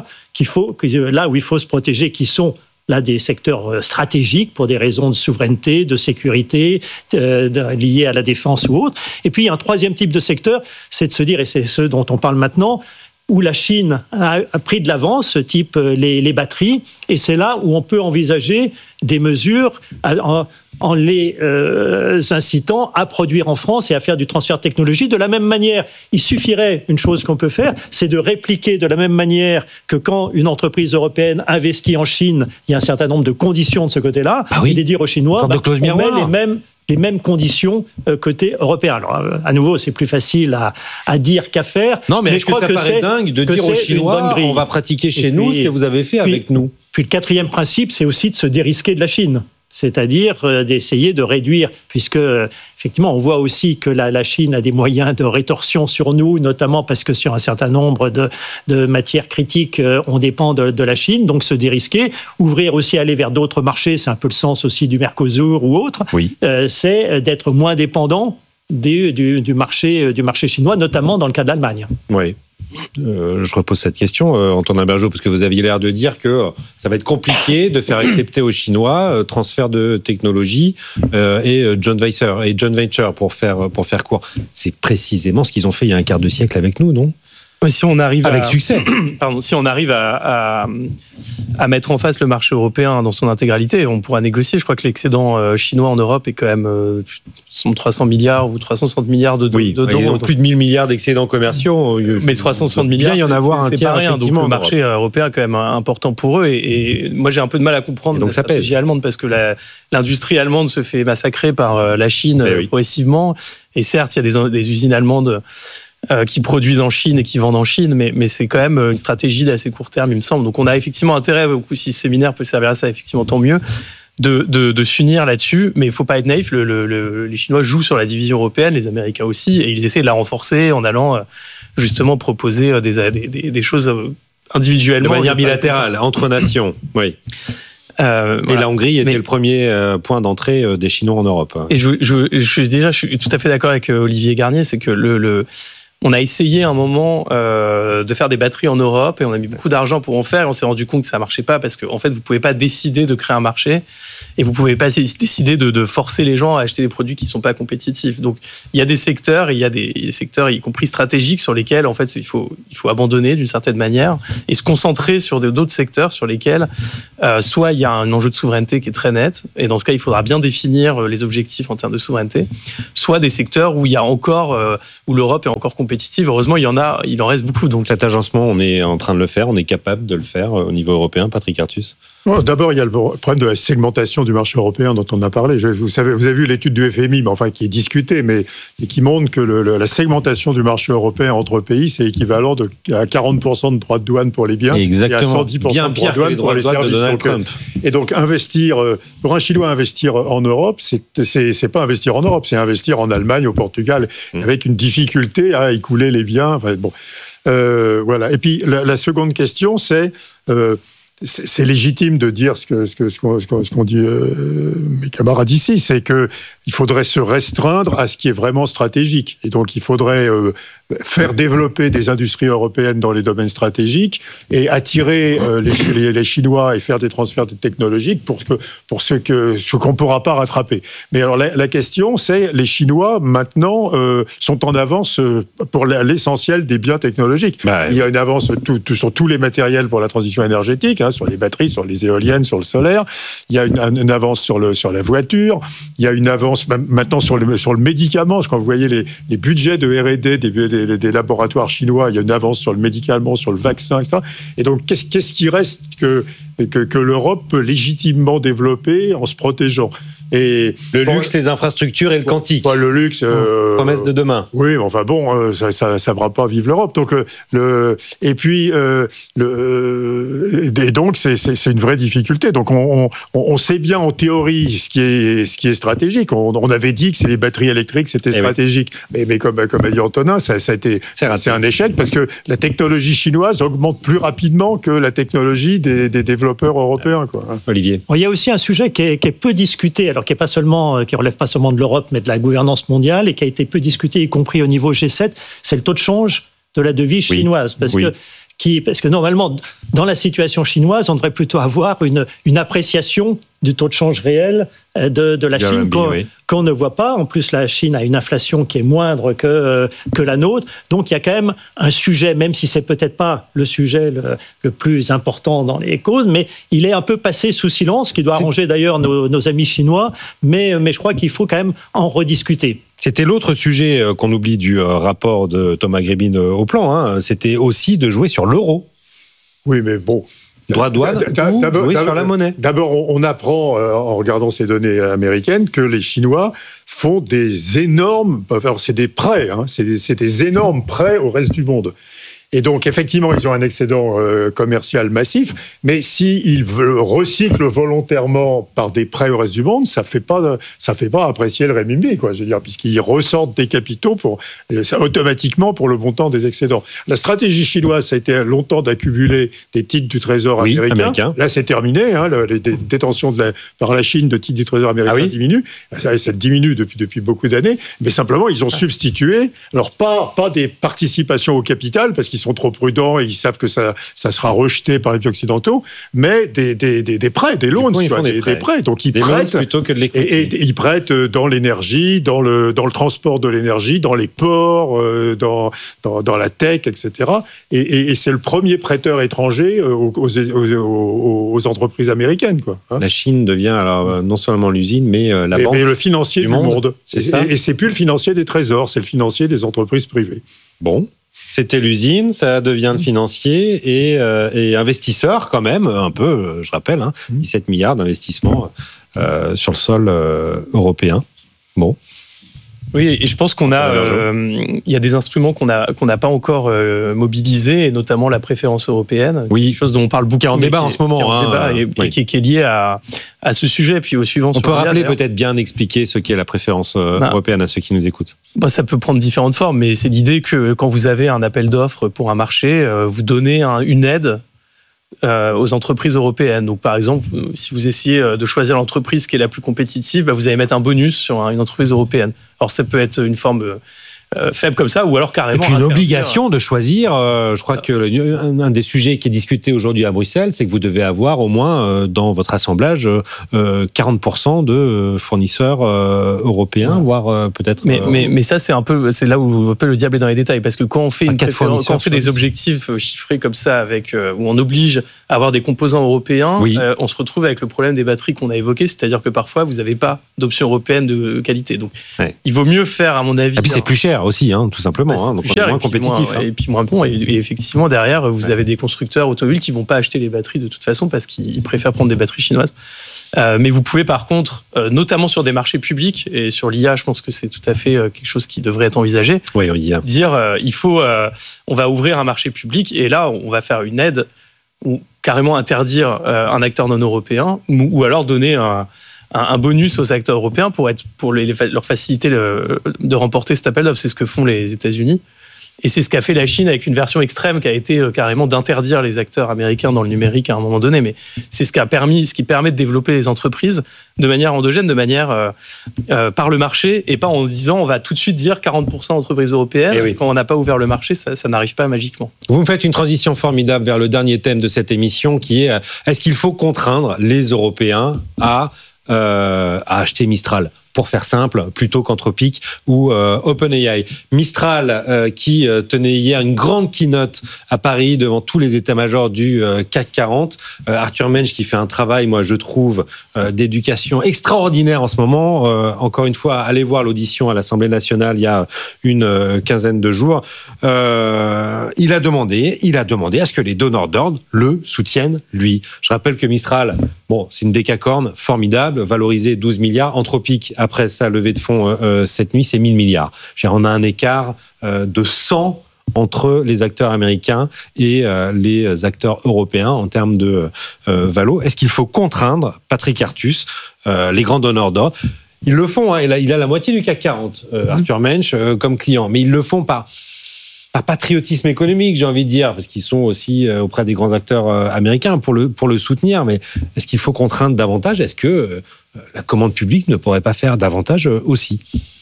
là où il faut se protéger, qui sont là des secteurs stratégiques pour des raisons de souveraineté, de sécurité, liées à la défense ou autre. Et puis, il y a un troisième type de secteur, c'est de se dire, et c'est ce dont on parle maintenant, où la Chine a pris de l'avance, type les batteries, et c'est là où on peut envisager des mesures en les incitant à produire en France et à faire du transfert de technologie. De la même manière, il suffirait, une chose qu'on peut faire, c'est de répliquer de la même manière que quand une entreprise européenne investit en Chine, il y a un certain nombre de conditions de ce côté-là, et de dire aux Chinois, on met les mêmes conditions côté européen. Alors, à nouveau, c'est plus facile à dire qu'à faire. Non, mais est-ce que ça paraît dingue de dire aux Chinois, on va pratiquer chez nous ce que vous avez fait avec nous ? Puis le quatrième principe, c'est aussi de se dérisquer de la Chine. C'est-à-dire d'essayer de réduire, puisque effectivement on voit aussi que la Chine a des moyens de rétorsion sur nous, notamment parce que sur un certain nombre de matières critiques, on dépend de la Chine, donc se dérisquer, ouvrir aussi, aller vers d'autres marchés, c'est un peu le sens aussi du Mercosur ou autre, c'est d'être moins dépendant du marché chinois, notamment dans le cas de l'Allemagne. Oui. je repose cette question, Antonin Bergeaud, parce que vous aviez l'air de dire que ça va être compliqué de faire accepter aux Chinois transfert de technologie et joint venture pour faire court. C'est précisément ce qu'ils ont fait il y a un quart de siècle avec nous, non ? Si on arrive avec succès. Pardon, si on arrive à mettre en face le marché européen dans son intégralité, on pourra négocier. Je crois que l'excédent chinois en Europe est quand même 300 milliards ou 360 milliards d'euros. Ils ont plus de 1000 milliards d'excédents commerciaux. Mais 360 milliards, c'est pas rien. Donc le marché européen est quand même important pour eux. Et moi, j'ai un peu de mal à comprendre la stratégie allemande parce que l'industrie allemande se fait massacrer par la Chine progressivement. Et certes, il y a des usines allemandes qui produisent en Chine et qui vendent en Chine, mais c'est quand même une stratégie d'assez court terme, il me semble. Donc on a effectivement intérêt, si ce séminaire peut servir à ça, effectivement, tant mieux, de s'unir là-dessus, mais il ne faut pas être naïf, les Chinois jouent sur la division européenne, les Américains aussi, et ils essaient de la renforcer en allant justement proposer des choses individuellement. De manière bilatérale, entre nations, oui. Et la Hongrie était le premier point d'entrée des Chinois en Europe. Et je suis tout à fait d'accord avec Olivier Garnier, c'est que on a essayé à un moment de faire des batteries en Europe et on a mis beaucoup d'argent pour en faire et on s'est rendu compte que ça marchait pas parce que en fait vous pouvez pas décider de créer un marché et vous pouvez pas décider de forcer les gens à acheter des produits qui sont pas compétitifs. Donc il y a des secteurs, il y a des secteurs y compris stratégiques sur lesquels en fait il faut abandonner d'une certaine manière et se concentrer sur d'autres secteurs sur lesquels soit il y a un enjeu de souveraineté qui est très net et dans ce cas il faudra bien définir les objectifs en termes de souveraineté, soit des secteurs où il y a encore où l'Europe est encore compétitive. Heureusement, il en reste beaucoup. Donc cet agencement, on est en train de le faire, on est capable de le faire au niveau européen, Patrick Artus. D'abord, il y a le problème de la segmentation du marché européen dont on a parlé. Vous avez vu l'étude du FMI, qui est discutée, mais qui montre que la segmentation du marché européen entre pays, c'est équivalent à 40% de droits de douane pour les biens exactement. Et à 110% de droits de douane pour les services. Et donc, pour un Chinois investir en Europe, c'est pas investir en Europe, c'est investir en Allemagne, au Portugal, avec une difficulté à écouler les biens. Voilà. Et puis, la seconde question, c'est légitime de dire ce qu'on dit mes camarades ici, c'est qu'il faudrait se restreindre à ce qui est vraiment stratégique. Et donc, il faudrait faire développer des industries européennes dans les domaines stratégiques et attirer les Chinois et faire des transferts technologiques pour ce qu'on ne pourra pas rattraper. Mais alors, la question, c'est les Chinois, maintenant, sont en avance pour l'essentiel des biens technologiques. Il y a une avance sur tous les matériels pour la transition énergétique, sur les batteries, sur les éoliennes, sur le solaire. Il y a une avance sur la voiture. Il y a une avance maintenant sur le médicament. Quand vous voyez les budgets de R&D des laboratoires chinois, il y a une avance sur le médicament, sur le vaccin, etc. Et donc, qu'est-ce qui reste que l'Europe peut légitimement développer en se protégeant? Et luxe, les infrastructures et le quantique. Le luxe. Promesse de demain. Oui, ça ne fera pas vivre l'Europe. Donc, et donc, c'est une vraie difficulté. Donc, on sait bien en théorie ce qui est stratégique. On avait dit que c'est les batteries électriques, c'était stratégique. Oui. Mais comme a dit Antonin, c'est un échec parce que la technologie chinoise augmente plus rapidement que la technologie des développeurs européens. Olivier. Il y a aussi un sujet qui est peu discuté, alors qui relève pas seulement de l'Europe, mais de la gouvernance mondiale, et qui a été peu discuté, y compris au niveau G7, c'est le taux de change de la devise chinoise. Parce que normalement, dans la situation chinoise, on devrait plutôt avoir une appréciation du taux de change réel de la Chine qu'on ne voit pas. En plus, la Chine a une inflation qui est moindre que la nôtre. Donc, il y a quand même un sujet, même si c'est peut-être pas le sujet le plus important dans les causes, mais il est un peu passé sous silence, ce qui doit arranger d'ailleurs nos amis chinois. Mais je crois qu'il faut quand même en rediscuter. C'était l'autre sujet qu'on oublie du rapport de Thomas Grébin au plan. C'était aussi de jouer sur l'euro. Oui, mais bon. Droit de douane ou jouer sur la monnaie. D'abord, on apprend, en regardant ces données américaines, que les Chinois font des énormes... Alors, c'est des prêts, c'est des énormes prêts au reste du monde. Et donc, effectivement, ils ont un excédent commercial massif, mais s'ils recyclent volontairement par des prêts au reste du monde, ça fait pas apprécier le renminbi, je veux dire, puisqu'ils ressortent des capitaux automatiquement pour le montant des excédents. La stratégie chinoise, ça a été longtemps d'accumuler des titres du Trésor américain. Là, c'est terminé. Les détentions par la Chine de titres du Trésor américain diminuent. Ça diminue depuis beaucoup d'années, mais simplement, ils ont substitué, alors pas des participations au capital, parce qu'ils qui sont trop prudents et ils savent que ça sera rejeté par les pays occidentaux, mais des prêts, des loans, des prêts. Donc ils prêtent plutôt que de l'équité. Et ils prêtent dans l'énergie, dans le transport de l'énergie, dans les ports, dans la tech, etc. Et c'est le premier prêteur étranger aux entreprises américaines, quoi. La Chine devient alors non seulement l'usine, mais la banque. Mais le financier du monde. C'est ça. Et c'est plus le financier des trésors, c'est le financier des entreprises privées. Bon. C'était l'usine, ça devient le financier et investisseur quand même, un peu, je rappelle, 17 milliards d'investissements sur le sol européen. Bon. Oui, et je pense qu'il y a des instruments qu'on n'a pas encore mobilisés, et notamment la préférence européenne. Oui, chose dont on parle beaucoup. Qui est en débat en ce moment. Qui est lié à ce sujet, puis au suivant. On peut rappeler peut-être bien expliquer ce qu'est la préférence européenne à ceux qui nous écoutent. Ça peut prendre différentes formes, mais c'est l'idée que quand vous avez un appel d'offres pour un marché, vous donnez une aide aux entreprises européennes. Donc, par exemple, si vous essayez de choisir l'entreprise qui est la plus compétitive, vous allez mettre un bonus sur une entreprise européenne. Alors, ça peut être une forme faible comme ça, ou alors carrément... Et puis une obligation de choisir. Je crois que un des sujets qui est discuté aujourd'hui à Bruxelles, c'est que vous devez avoir au moins dans votre assemblage 40% de fournisseurs européens, voire peut-être... Mais ça, c'est là où un peu le diable est dans les détails, parce que quand on fait des objectifs chiffrés comme ça, où on oblige à avoir des composants européens, on se retrouve avec le problème des batteries qu'on a évoqué, c'est-à-dire que parfois, vous n'avez pas d'option européenne de qualité. Donc, il vaut mieux faire, à mon avis... Et puis, c'est plus cher aussi, tout simplement. C'est donc plus cher, moins compétitif. Et puis moins bon. Et effectivement, derrière, vous avez des constructeurs automobiles qui ne vont pas acheter les batteries de toute façon parce qu'ils préfèrent prendre des batteries chinoises. Mais vous pouvez par contre, notamment sur des marchés publics, et sur l'IA, je pense que c'est tout à fait quelque chose qui devrait être envisagé, dire on va ouvrir un marché public et là, on va faire une aide ou carrément interdire un acteur non européen ou alors donner un bonus aux acteurs européens pour leur faciliter de remporter cet appel d'offres. C'est ce que font les États-Unis. Et c'est ce qu'a fait la Chine avec une version extrême qui a été carrément d'interdire les acteurs américains dans le numérique à un moment donné. Mais c'est ce qui permet de développer les entreprises de manière endogène, de manière par le marché, et pas en se disant on va tout de suite dire 40% d'entreprises européennes. Quand on n'a pas ouvert le marché, ça n'arrive pas magiquement. Vous me faites une transition formidable vers le dernier thème de cette émission qui est est-ce qu'il faut contraindre les Européens à acheter Mistral, pour faire simple, plutôt qu'Anthropic ou OpenAI. Mistral, qui tenait hier une grande keynote à Paris devant tous les états-majors du CAC 40. Arthur Mensch qui fait un travail, moi je trouve, d'éducation extraordinaire en ce moment. Encore une fois, allez voir l'audition à l'Assemblée nationale il y a une quinzaine de jours. Il a demandé à ce que les donneurs d'ordre le soutiennent, lui. Je rappelle que Mistral, c'est une décacorne formidable, valorisée 12 milliards. Anthropic, après sa levée de fonds cette nuit, c'est 1000 milliards. On a un écart de 100 entre les acteurs américains et les acteurs européens en termes de valo. Est-ce qu'il faut contraindre, Patrick Artus, les grands donneurs d'ordre? Ils le font, il a la moitié du CAC 40, Arthur Mensch, comme client, mais ils le font par patriotisme économique, j'ai envie de dire, parce qu'ils sont aussi auprès des grands acteurs américains pour le soutenir. Mais est-ce qu'il faut contraindre davantage? Est-ce que la commande publique ne pourrait pas faire davantage aussi?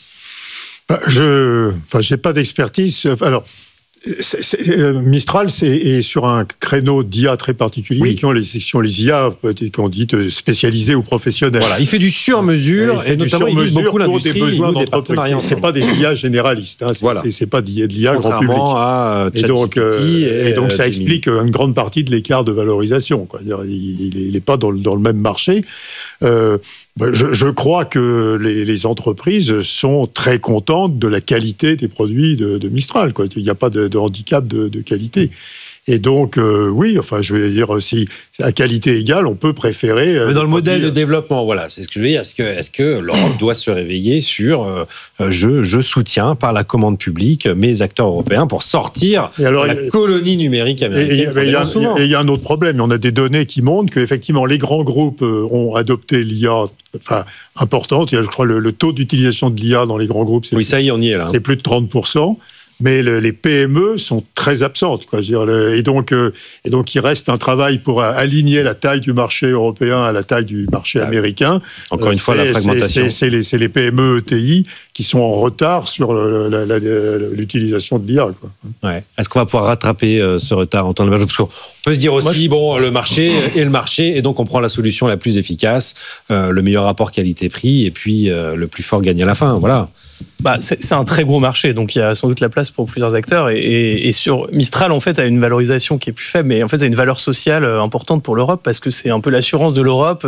J'ai pas d'expertise. Alors, Mistral, est sur un créneau d'IA très particulier, qui ont les sections, les IA, qu'on dit spécialisées ou professionnelles. Voilà, il fait du sur-mesure, et notamment il vise beaucoup l'industrie, des besoins d'entreprise. C'est pas des IA généralistes, c'est pas de l'IA grand public. À et donc ça explique une grande partie de l'écart de valorisation. Il n'est pas dans le même marché. Je crois que les entreprises sont très contentes de la qualité des produits de Mistral. Il n'y a pas de handicap de qualité. Et donc, je veux dire, si à qualité égale, on peut préférer... Mais dans le modèle de développement, c'est ce que je veux dire. Est-ce que l'Europe doit se réveiller sur je soutiens par la commande publique mes acteurs européens pour sortir de la colonie numérique américaine? Et il y a un autre problème. On a des données qui montrent qu'effectivement, les grands groupes ont adopté l'IA importante. Je crois le taux d'utilisation de l'IA dans les grands groupes, ça y est, on y est là. C'est plus de 30%. mais les PME sont très absentes, quoi. Je veux dire, et donc il reste un travail pour aligner la taille du marché européen à la taille du marché américain. Encore une fois, la fragmentation. C'est les PME ETI qui sont en retard sur l'utilisation de l'IA, quoi. Ouais. Est-ce qu'on va pouvoir rattraper ce retard en temps de marge? Parce qu'on peut se dire aussi, le marché est le marché, et donc on prend la solution la plus efficace, le meilleur rapport qualité-prix, et puis le plus fort gagne à la fin. Voilà. C'est un très gros marché, donc il y a sans doute la place pour plusieurs acteurs. Et sur Mistral, en fait, a une valorisation qui est plus faible, mais en fait, a une valeur sociale importante pour l'Europe, parce que c'est un peu l'assurance de l'Europe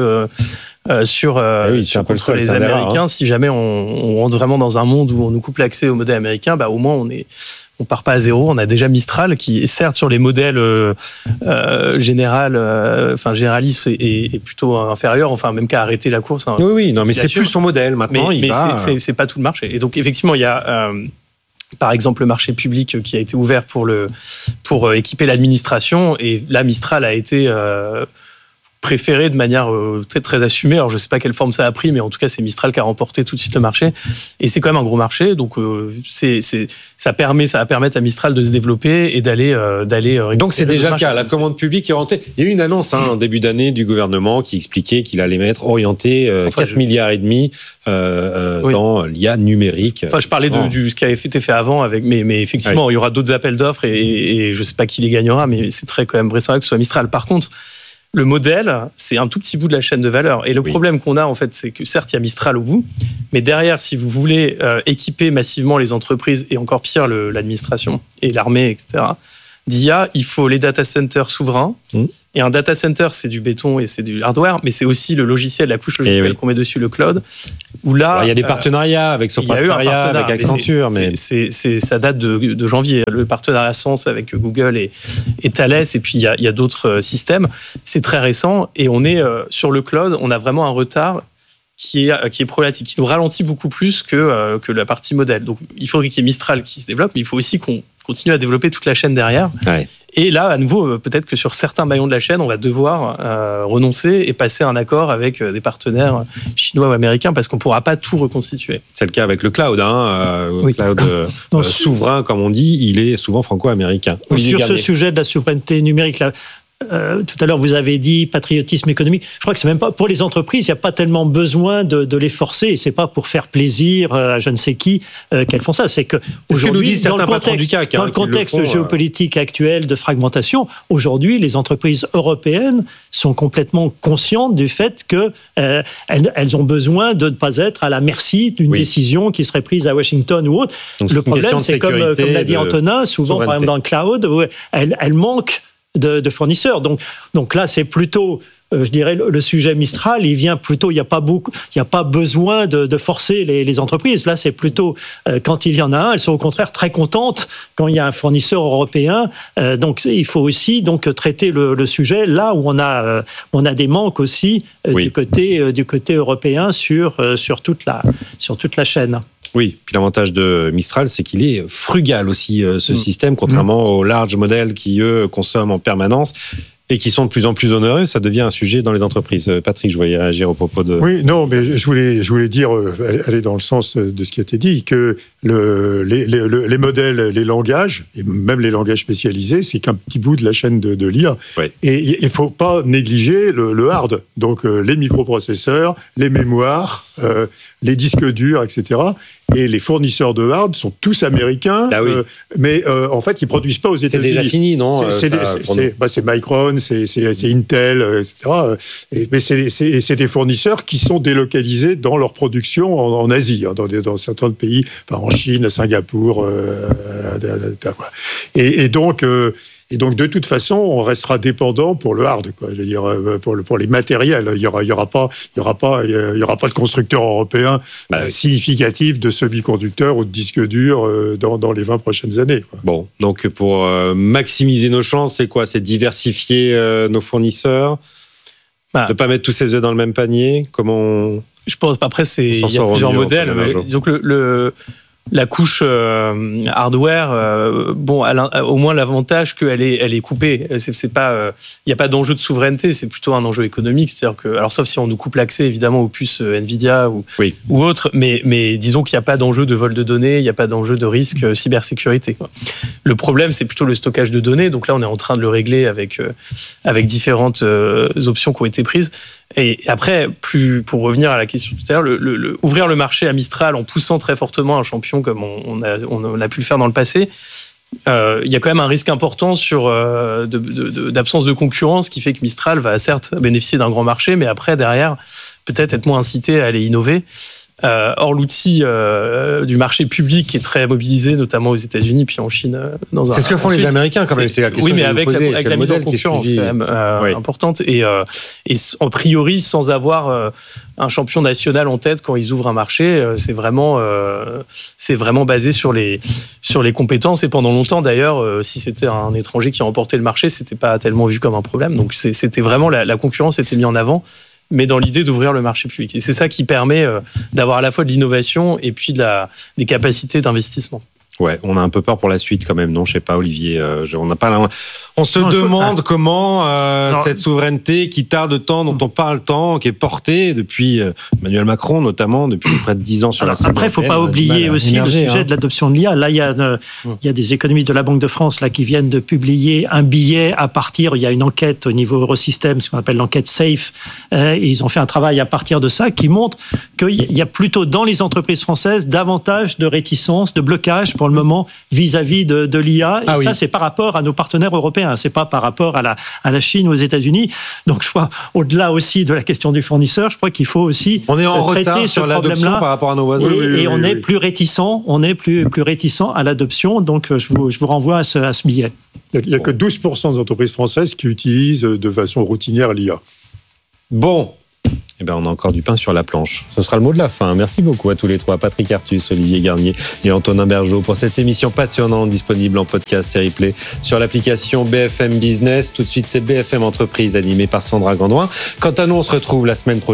contre les Américains. Si jamais on rentre vraiment dans un monde où on nous coupe l'accès au modèle américain, au moins on part pas à zéro. On a déjà Mistral qui est certes sur les modèles généralistes est plutôt inférieur, enfin même qu'à arrêter la course. Hein, oui, non, mais c'est plus son modèle maintenant. Mais c'est pas tout le marché. Et donc effectivement, il y a par exemple le marché public qui a été ouvert pour équiper l'administration, et là Mistral a été préféré de manière très, très assumée. Alors, je ne sais pas quelle forme ça a pris, mais en tout cas, c'est Mistral qui a remporté tout de suite le marché. Et c'est quand même un gros marché. Donc, ça va permettre à Mistral de se développer et d'aller donc, c'est déjà le cas. La commande publique est orientée. Il y a eu une annonce en début d'année du gouvernement qui expliquait qu'il allait orienter 4,5 milliards dans l'IA numérique. Enfin, je parlais de ce qui avait été fait avant, mais effectivement, il y aura d'autres appels d'offres et je ne sais pas qui les gagnera, mais c'est très quand même vraisemblable que ce soit Mistral. Par contre, le modèle, c'est un tout petit bout de la chaîne de valeur. Et le problème qu'on a, en fait, c'est que certes, il y a Mistral au bout, mais derrière, si vous voulez équiper massivement les entreprises, et encore pire, l'administration et l'armée, etc., d'IA, il faut les data centers souverains. Et un data center, c'est du béton et c'est du hardware, mais c'est aussi le logiciel, la couche logicielle qu'on met dessus, le cloud. Où là, il y a des partenariats avec Soprasteria, avec Accenture. Ça date de janvier. Le partenariat Sens avec Google et Thales, et puis il y a d'autres systèmes. C'est très récent, et on est sur le cloud, on a vraiment un retard qui est problématique, qui nous ralentit beaucoup plus que la partie modèle. Donc il faudrait qu'il y ait Mistral qui se développe, mais il faut aussi qu'on continue à développer toute la chaîne derrière. Ouais. Et là, à nouveau, peut-être que sur certains maillons de la chaîne, on va devoir renoncer et passer un accord avec des partenaires chinois ou américains, parce qu'on ne pourra pas tout reconstituer. C'est le cas avec le cloud. Le cloud souverain, comme on dit, il est souvent franco-américain. Sur ce sujet de la souveraineté numérique, là, tout à l'heure, vous avez dit patriotisme économique. Je crois que c'est même pas pour les entreprises. Il n'y a pas tellement besoin de les forcer. Et c'est pas pour faire plaisir à je ne sais qui qu'elles font ça. C'est que aujourd'hui, dans le contexte géopolitique actuel de fragmentation, aujourd'hui, les entreprises européennes sont complètement conscientes du fait que elles ont besoin de ne pas être à la merci d'une décision qui serait prise à Washington ou autre. Donc, le problème, c'est comme l'a dit Antonin, souvent, par exemple, dans le cloud, où elles manquent de fournisseurs. Donc là, c'est plutôt, je dirais, le sujet Mistral, il vient plutôt, il n'y a pas besoin de forcer les entreprises. Là, c'est plutôt, quand il y en a un, elles sont au contraire très contentes quand il y a un fournisseur européen. Donc, il faut aussi traiter le sujet là où on a des manques aussi du côté européen sur toute la chaîne. Oui, puis l'avantage de Mistral, c'est qu'il est frugal aussi, ce système, contrairement aux large modèles qui, eux, consomment en permanence et qui sont de plus en plus onéreux. Ça devient un sujet dans les entreprises. Patrick, je voyais réagir au propos de... Oui, non, mais je voulais dire, aller dans le sens de ce qui a été dit, que les modèles, les langages, et même les langages spécialisés, c'est qu'un petit bout de la chaîne de l'IA. Oui. Et il ne faut pas négliger le hard, donc les microprocesseurs, les mémoires, les disques durs, etc. Et les fournisseurs de hard sont tous américains, mais en fait, ils ne produisent pas aux États-Unis. C'est déjà fini, non? C'est Micron, c'est Intel, etc. Mais c'est des fournisseurs qui sont délocalisés dans leur production en Asie, dans certains pays, enfin, en Chine, à Singapour. Et donc, de toute façon, on restera dépendant pour le hard, quoi. Je veux dire, pour les matériels. Il y aura pas de constructeur européen significatif de semi-conducteurs ou de disques durs dans les 20 prochaines années, quoi. Bon, donc pour maximiser nos chances, c'est quoi? C'est diversifier nos fournisseurs, ne pas mettre tous ses œufs dans le même panier. Comment Je pense. Après, il y a plusieurs modèles. Disons que La couche hardware, elle a au moins l'avantage qu'elle est coupée. C'est pas, il n'y a pas d'enjeu de souveraineté, c'est plutôt un enjeu économique. C'est-à-dire que, alors sauf si on nous coupe l'accès évidemment aux puces Nvidia ou autres, mais disons qu'il n'y a pas d'enjeu de vol de données, il n'y a pas d'enjeu de risque cybersécurité, quoi. Le problème, c'est plutôt le stockage de données. Donc là, on est en train de le régler avec différentes options qui ont été prises. Et après, pour revenir à la question tout à l'heure, ouvrir le marché à Mistral en poussant très fortement un champion comme on a pu le faire dans le passé, il y a quand même un risque important d'absence de concurrence qui fait que Mistral va certes bénéficier d'un grand marché, mais après, derrière, peut-être être moins incité à aller innover. Or, l'outil du marché public est très mobilisé, notamment aux États-Unis puis en Chine. C'est ce que font les Américains quand même. C'est la question. Oui, mais avec la mise en concurrence quand même importante et a priori sans avoir un champion national en tête quand ils ouvrent un marché, c'est vraiment basé sur les compétences. Et pendant longtemps d'ailleurs, si c'était un étranger qui remportait le marché, c'était pas tellement vu comme un problème. Donc c'était vraiment la concurrence était mise en avant, mais dans l'idée d'ouvrir le marché public. Et c'est ça qui permet d'avoir à la fois de l'innovation et puis des capacités d'investissement. Ouais, on a un peu peur pour la suite quand même, non ? Je sais pas, Olivier. On se demande comment cette souveraineté qui tarde tant, dont on parle tant, qui est portée depuis Emmanuel Macron notamment, depuis près de 10 ans sur la scène. Après, il ne faut pas oublier aussi le sujet de l'adoption de l'IA. Là, il y a des économistes de la Banque de France là, qui viennent de publier un billet à partir, il y a une enquête au niveau Eurosystème, ce qu'on appelle l'enquête SAFE, et ils ont fait un travail à partir de ça qui montre qu'il y a plutôt dans les entreprises françaises davantage de réticence, de blocage pour le moment vis-à-vis de l'IA. Et ça, c'est par rapport à nos partenaires européens. C'est pas par rapport à la Chine ou aux États-Unis. Donc, je crois, au-delà aussi de la question du fournisseur, je crois qu'il faut aussi on est en retard sur l'adoption par rapport à nos voisins. Et on est plus réticent. On est plus réticent à l'adoption. Donc, je vous renvoie à ce billet. Il n'y a que 12% des entreprises françaises qui utilisent de façon routinière l'IA. Bon. Eh bien, on a encore du pain sur la planche. Ce sera le mot de la fin. Merci beaucoup à tous les trois, Patrick Artus, Olivier Garnier et Antonin Bergeaud, pour cette émission passionnante disponible en podcast et replay sur l'application BFM Business. Tout de suite, c'est BFM Entreprise animée par Sandra Gandoin. Quant à nous, on se retrouve la semaine prochaine.